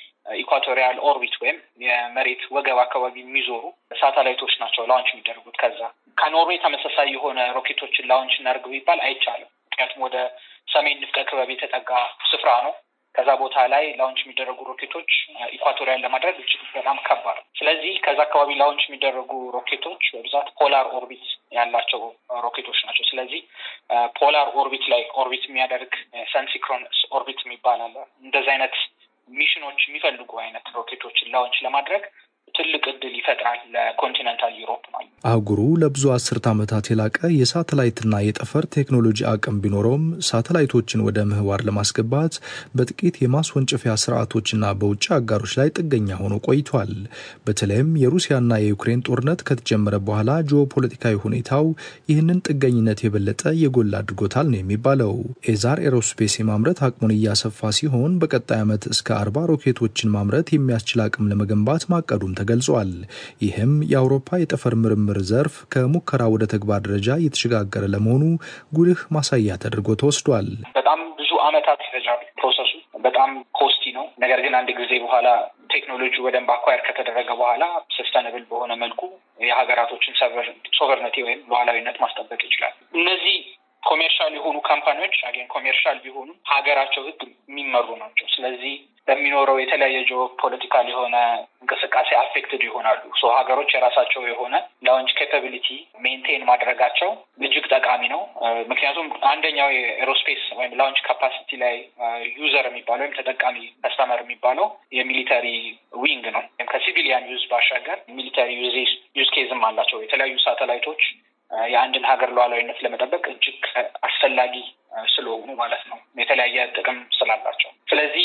ኢኳቶሪያል ኦርቢት ወይም የመሬት ወገብ አካባቢ የሚዞሩ ሳተላይቶች ናቸው ላውንች የሚደረጉት። ከዛ ከኖርዌይ ተመሳሳይ የሆነ ሮኬቶችን ላውንች እናድርግ ቢባል አይቻልም። ምክንያቱም ወደ ሰሜን ንፍቀ ክበብ የተጠጋ ስፍራ ነው። ከዛ ቦታ ላይ ላውንች የሚደረጉ ሮኬቶች ኢኳቶሪያል ለማድረግ እጅግ በጣም ከባድ። ስለዚህ ከዛ አካባቢ ላውንች የሚደረጉ ሮኬቶች በብዛት ፖላር ኦርቢት ያላቸው ሮኬቶች ናቸው። ስለዚህ ፖላር ኦርቢት ላይ ኦርቢት የሚያደርግ ሰንሲክሮንስ ኦርቢት የሚባል አለ። እንደዚህ አይነት ሚሽኖች የሚፈልጉ አይነት ሮኬቶችን ላውንች ለማድረግ ትልቅ እድል ይፈጥራል ለኮንቲኔንታል ዩሮፕ ማለት። አህጉሩ ለብዙ አስርት ዓመታት የላቀ የሳተላይትና የጠፈር ቴክኖሎጂ አቅም ቢኖረውም ሳተላይቶችን ወደ ምህዋር ለማስገባት በጥቂት የማስወንጨፊያ ስርዓቶችና በውጭ አጋሮች ላይ ጥገኛ ሆኖ ቆይቷል። በተለይም የሩሲያና የዩክሬን ጦርነት ከተጀመረ በኋላ ጂኦፖለቲካዊ ሁኔታው ይህንን ጥገኝነት የበለጠ የጎላ አድርጎታል ነው የሚባለው። ኤዛር ኤሮስፔስ የማምረት አቅሙን እያሰፋ ሲሆን በቀጣይ ዓመት እስከ 40 ሮኬቶችን ማምረት የሚያስችል አቅም ለመገንባት ማቀዱም ተገልጿል። ይህም የአውሮፓ የጠፈር ምርምር ዘርፍ ከሙከራ ወደ ተግባር ደረጃ እየተሸጋገረ ለመሆኑ ጉልህ ማሳያ ተደርጎ ተወስዷል። በጣም ብዙ ዓመታት ይፈጃል ፕሮሰሱ፣ በጣም ኮስቲ ነው። ነገር ግን አንድ ጊዜ በኋላ ቴክኖሎጂ በደንብ አኳየር ከተደረገ በኋላ ሰስተነብል በሆነ መልኩ የሀገራቶችን ሶቨርነቲ ወይም ሉዓላዊነት ማስጠበቅ ይችላል። እነዚህ ኮሜርሻል የሆኑ ካምፓኒዎች አገን ኮሜርሻል ቢሆኑ ሀገራቸው ሕግ የሚመሩ ናቸው። ስለዚህ በሚኖረው የተለያየ ጂኦ ፖለቲካል የሆነ እንቅስቃሴ አፌክትድ ይሆናሉ። ሀገሮች የራሳቸው የሆነ ላውንች ኬፓቢሊቲ ሜንቴን ማድረጋቸው እጅግ ጠቃሚ ነው። ምክንያቱም አንደኛው የኤሮስፔስ ወይም ላውንች ካፓሲቲ ላይ ዩዘር የሚባለው ወይም ተጠቃሚ ከስተመር የሚባለው የሚሊተሪ ዊንግ ነው። ከሲቪሊያን ዩዝ ባሻገር ሚሊተሪ ዩዝ ኬዝም አላቸው። የተለያዩ ሳተላይቶች የአንድን ሀገር ሉዓላዊነት ለመጠበቅ እጅግ አስፈላጊ ስለሆኑ ማለት ነው፣ የተለያየ ጥቅም ስላላቸው። ስለዚህ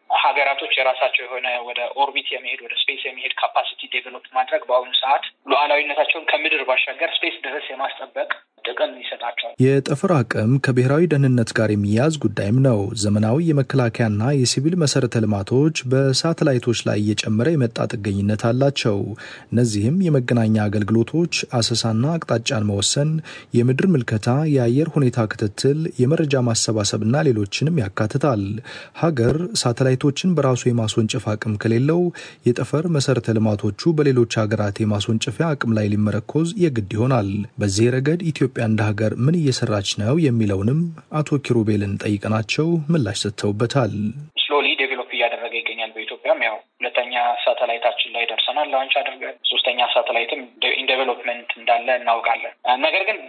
ሀገራቶች የራሳቸው የሆነ ወደ ኦርቢት የመሄድ ወደ ስፔስ የመሄድ ካፓሲቲ ዴቨሎፕ ማድረግ በአሁኑ ሰዓት ሉዓላዊነታቸውን ከምድር ባሻገር ስፔስ ድረስ የማስጠበቅ ጥቅም ይሰጣቸዋል። የጠፈር አቅም ከብሔራዊ ደህንነት ጋር የሚያያዝ ጉዳይም ነው። ዘመናዊ የመከላከያና የሲቪል መሰረተ ልማቶች በሳተላይቶች ላይ እየጨመረ የመጣ ጥገኝነት አላቸው። እነዚህም የመገናኛ አገልግሎቶች፣ አሰሳና አቅጣጫን መወሰን፣ የምድር ምልከታ፣ የአየር ሁኔታ ክትትል፣ የመረጃ ማሰባሰብና ሌሎችንም ያካትታል። ሀገር ሳተላይቶችን በራሱ የማስወንጨፍ አቅም ከሌለው የጠፈር መሰረተ ልማቶቹ በሌሎች ሀገራት የማስወንጨፊያ አቅም ላይ ሊመረኮዝ የግድ ይሆናል። በዚህ ረገድ ኢትዮጵያ እንደ ሀገር ምን እየሰራች ነው የሚለውንም አቶ ኪሩቤልን ጠይቀናቸው ምላሽ ሰጥተውበታል። ስሎሊ ዴቨሎፕ እያደረገ ይገኛል። በኢትዮጵያም ያው 2ኛ ሳተላይታችን ላይ ደርሰናል ላውንች አድርገን። 3ኛ ሳተላይትም ኢን ዴቨሎፕመንት እንዳለ እናውቃለን። ነገር ግን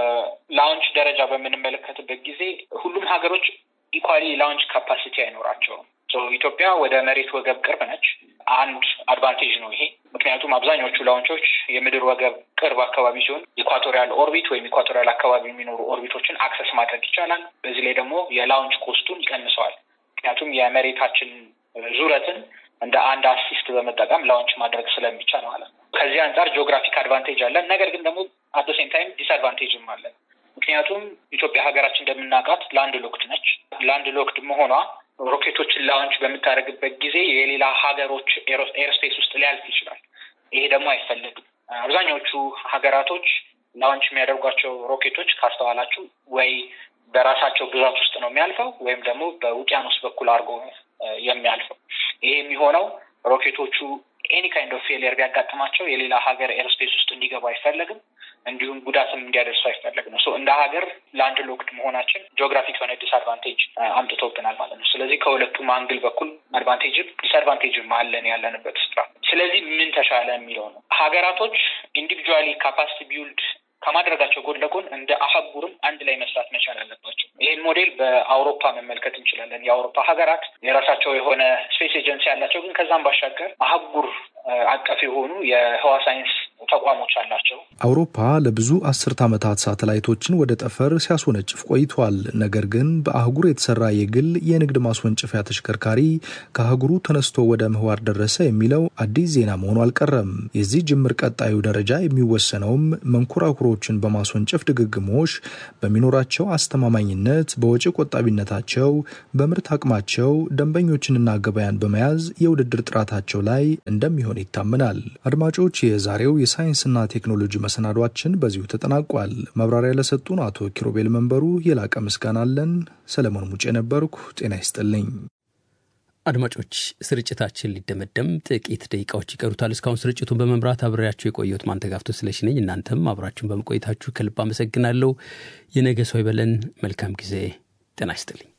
በላውንች ደረጃ በምንመለከትበት ጊዜ ሁሉም ሀገሮች ኢኳሊ ላውንች ካፓሲቲ አይኖራቸውም። ኢትዮጵያ ወደ መሬት ወገብ ቅርብ ነች። አንድ አድቫንቴጅ ነው ይሄ። ምክንያቱም አብዛኞቹ ላውንቾች የምድር ወገብ ቅርብ አካባቢ ሲሆን ኢኳቶሪያል ኦርቢት ወይም ኢኳቶሪያል አካባቢ የሚኖሩ ኦርቢቶችን አክሰስ ማድረግ ይቻላል። በዚህ ላይ ደግሞ የላውንች ኮስቱን ይቀንሰዋል። ምክንያቱም የመሬታችን ዙረትን እንደ አንድ አሲስት በመጠቀም ላውንች ማድረግ ስለሚቻል ማለት ነው። ከዚህ አንጻር ጂኦግራፊክ አድቫንቴጅ አለን። ነገር ግን ደግሞ አት ዘ ሴም ታይም ዲስአድቫንቴጅም አለን። ምክንያቱም ኢትዮጵያ ሀገራችን እንደምናውቃት ላንድ ሎክድ ነች። ላንድ ሎክድ መሆኗ ሮኬቶችን ላውንች በምታደርግበት ጊዜ የሌላ ሀገሮች ኤርስፔስ ውስጥ ሊያልፍ ይችላል። ይሄ ደግሞ አይፈለግም። አብዛኛዎቹ ሀገራቶች ላውንች የሚያደርጓቸው ሮኬቶች ካስተዋላችሁ ወይ በራሳቸው ግዛት ውስጥ ነው የሚያልፈው ወይም ደግሞ በውቅያኖስ በኩል አድርጎ የሚያልፈው። ይሄ የሚሆነው ሮኬቶቹ ኤኒ ካይንድ ኦፍ ፌሊየር ቢያጋጥማቸው የሌላ ሀገር ኤርስፔስ ውስጥ እንዲገቡ አይፈለግም። እንዲሁም ጉዳትም እንዲያደርሱ አይፈለግም። እንደ ሀገር ላንድ ሎክድ መሆናችን ጂኦግራፊክ የሆነ ዲስአድቫንቴጅ አምጥቶብናል ማለት ነው። ስለዚህ ከሁለቱም አንግል በኩል አድቫንቴጅም ዲስአድቫንቴጅም አለን ያለንበት ስፍራ። ስለዚህ ምን ተሻለ የሚለው ነው። ሀገራቶች ኢንዲቪጁዋሊ ካፓሲቲ ቢውልድ ከማድረጋቸው ጎን ለጎን እንደ አህጉርም አንድ ላይ መስራት መቻል አለባቸው። ይህን ሞዴል በአውሮፓ መመልከት እንችላለን። የአውሮፓ ሀገራት የራሳቸው የሆነ ስፔስ ኤጀንሲ ያላቸው፣ ግን ከዛም ባሻገር አህጉር አቀፍ የሆኑ የህዋ ሳይንስ ተቋሞች አላቸው። አውሮፓ ለብዙ አስርት ዓመታት ሳተላይቶችን ወደ ጠፈር ሲያስወነጭፍ ቆይቷል። ነገር ግን በአህጉር የተሰራ የግል የንግድ ማስወንጨፊያ ተሽከርካሪ ከአህጉሩ ተነስቶ ወደ ምህዋር ደረሰ የሚለው አዲስ ዜና መሆኑ አልቀረም። የዚህ ጅምር ቀጣዩ ደረጃ የሚወሰነውም መንኮራኩሮችን በማስወንጨፍ ድግግሞሽ በሚኖራቸው አስተማማኝነት፣ በወጪ ቆጣቢነታቸው፣ በምርት አቅማቸው፣ ደንበኞችንና ገበያን በመያዝ የውድድር ጥራታቸው ላይ እንደሚሆን ይታመናል። አድማጮች፣ የዛሬው የሳይንስና ቴክኖሎጂ መሰናዷችን በዚሁ ተጠናቋል። ማብራሪያ ለሰጡን አቶ ኪሮቤል መንበሩ የላቀ ምስጋና አለን። ሰለሞን ሙጬ ነበርኩ። ጤና ይስጥልኝ። አድማጮች፣ ስርጭታችን ሊደመደም ጥቂት ደቂቃዎች ይቀሩታል። እስካሁን ስርጭቱን በመምራት አብሬያችሁ የቆየሁት ማንተጋፍቶ ስለሺ ነኝ። እናንተም አብራችሁን በመቆየታችሁ ከልብ አመሰግናለሁ። የነገ ሰው ይበለን። መልካም ጊዜ። ጤና ይስጥልኝ።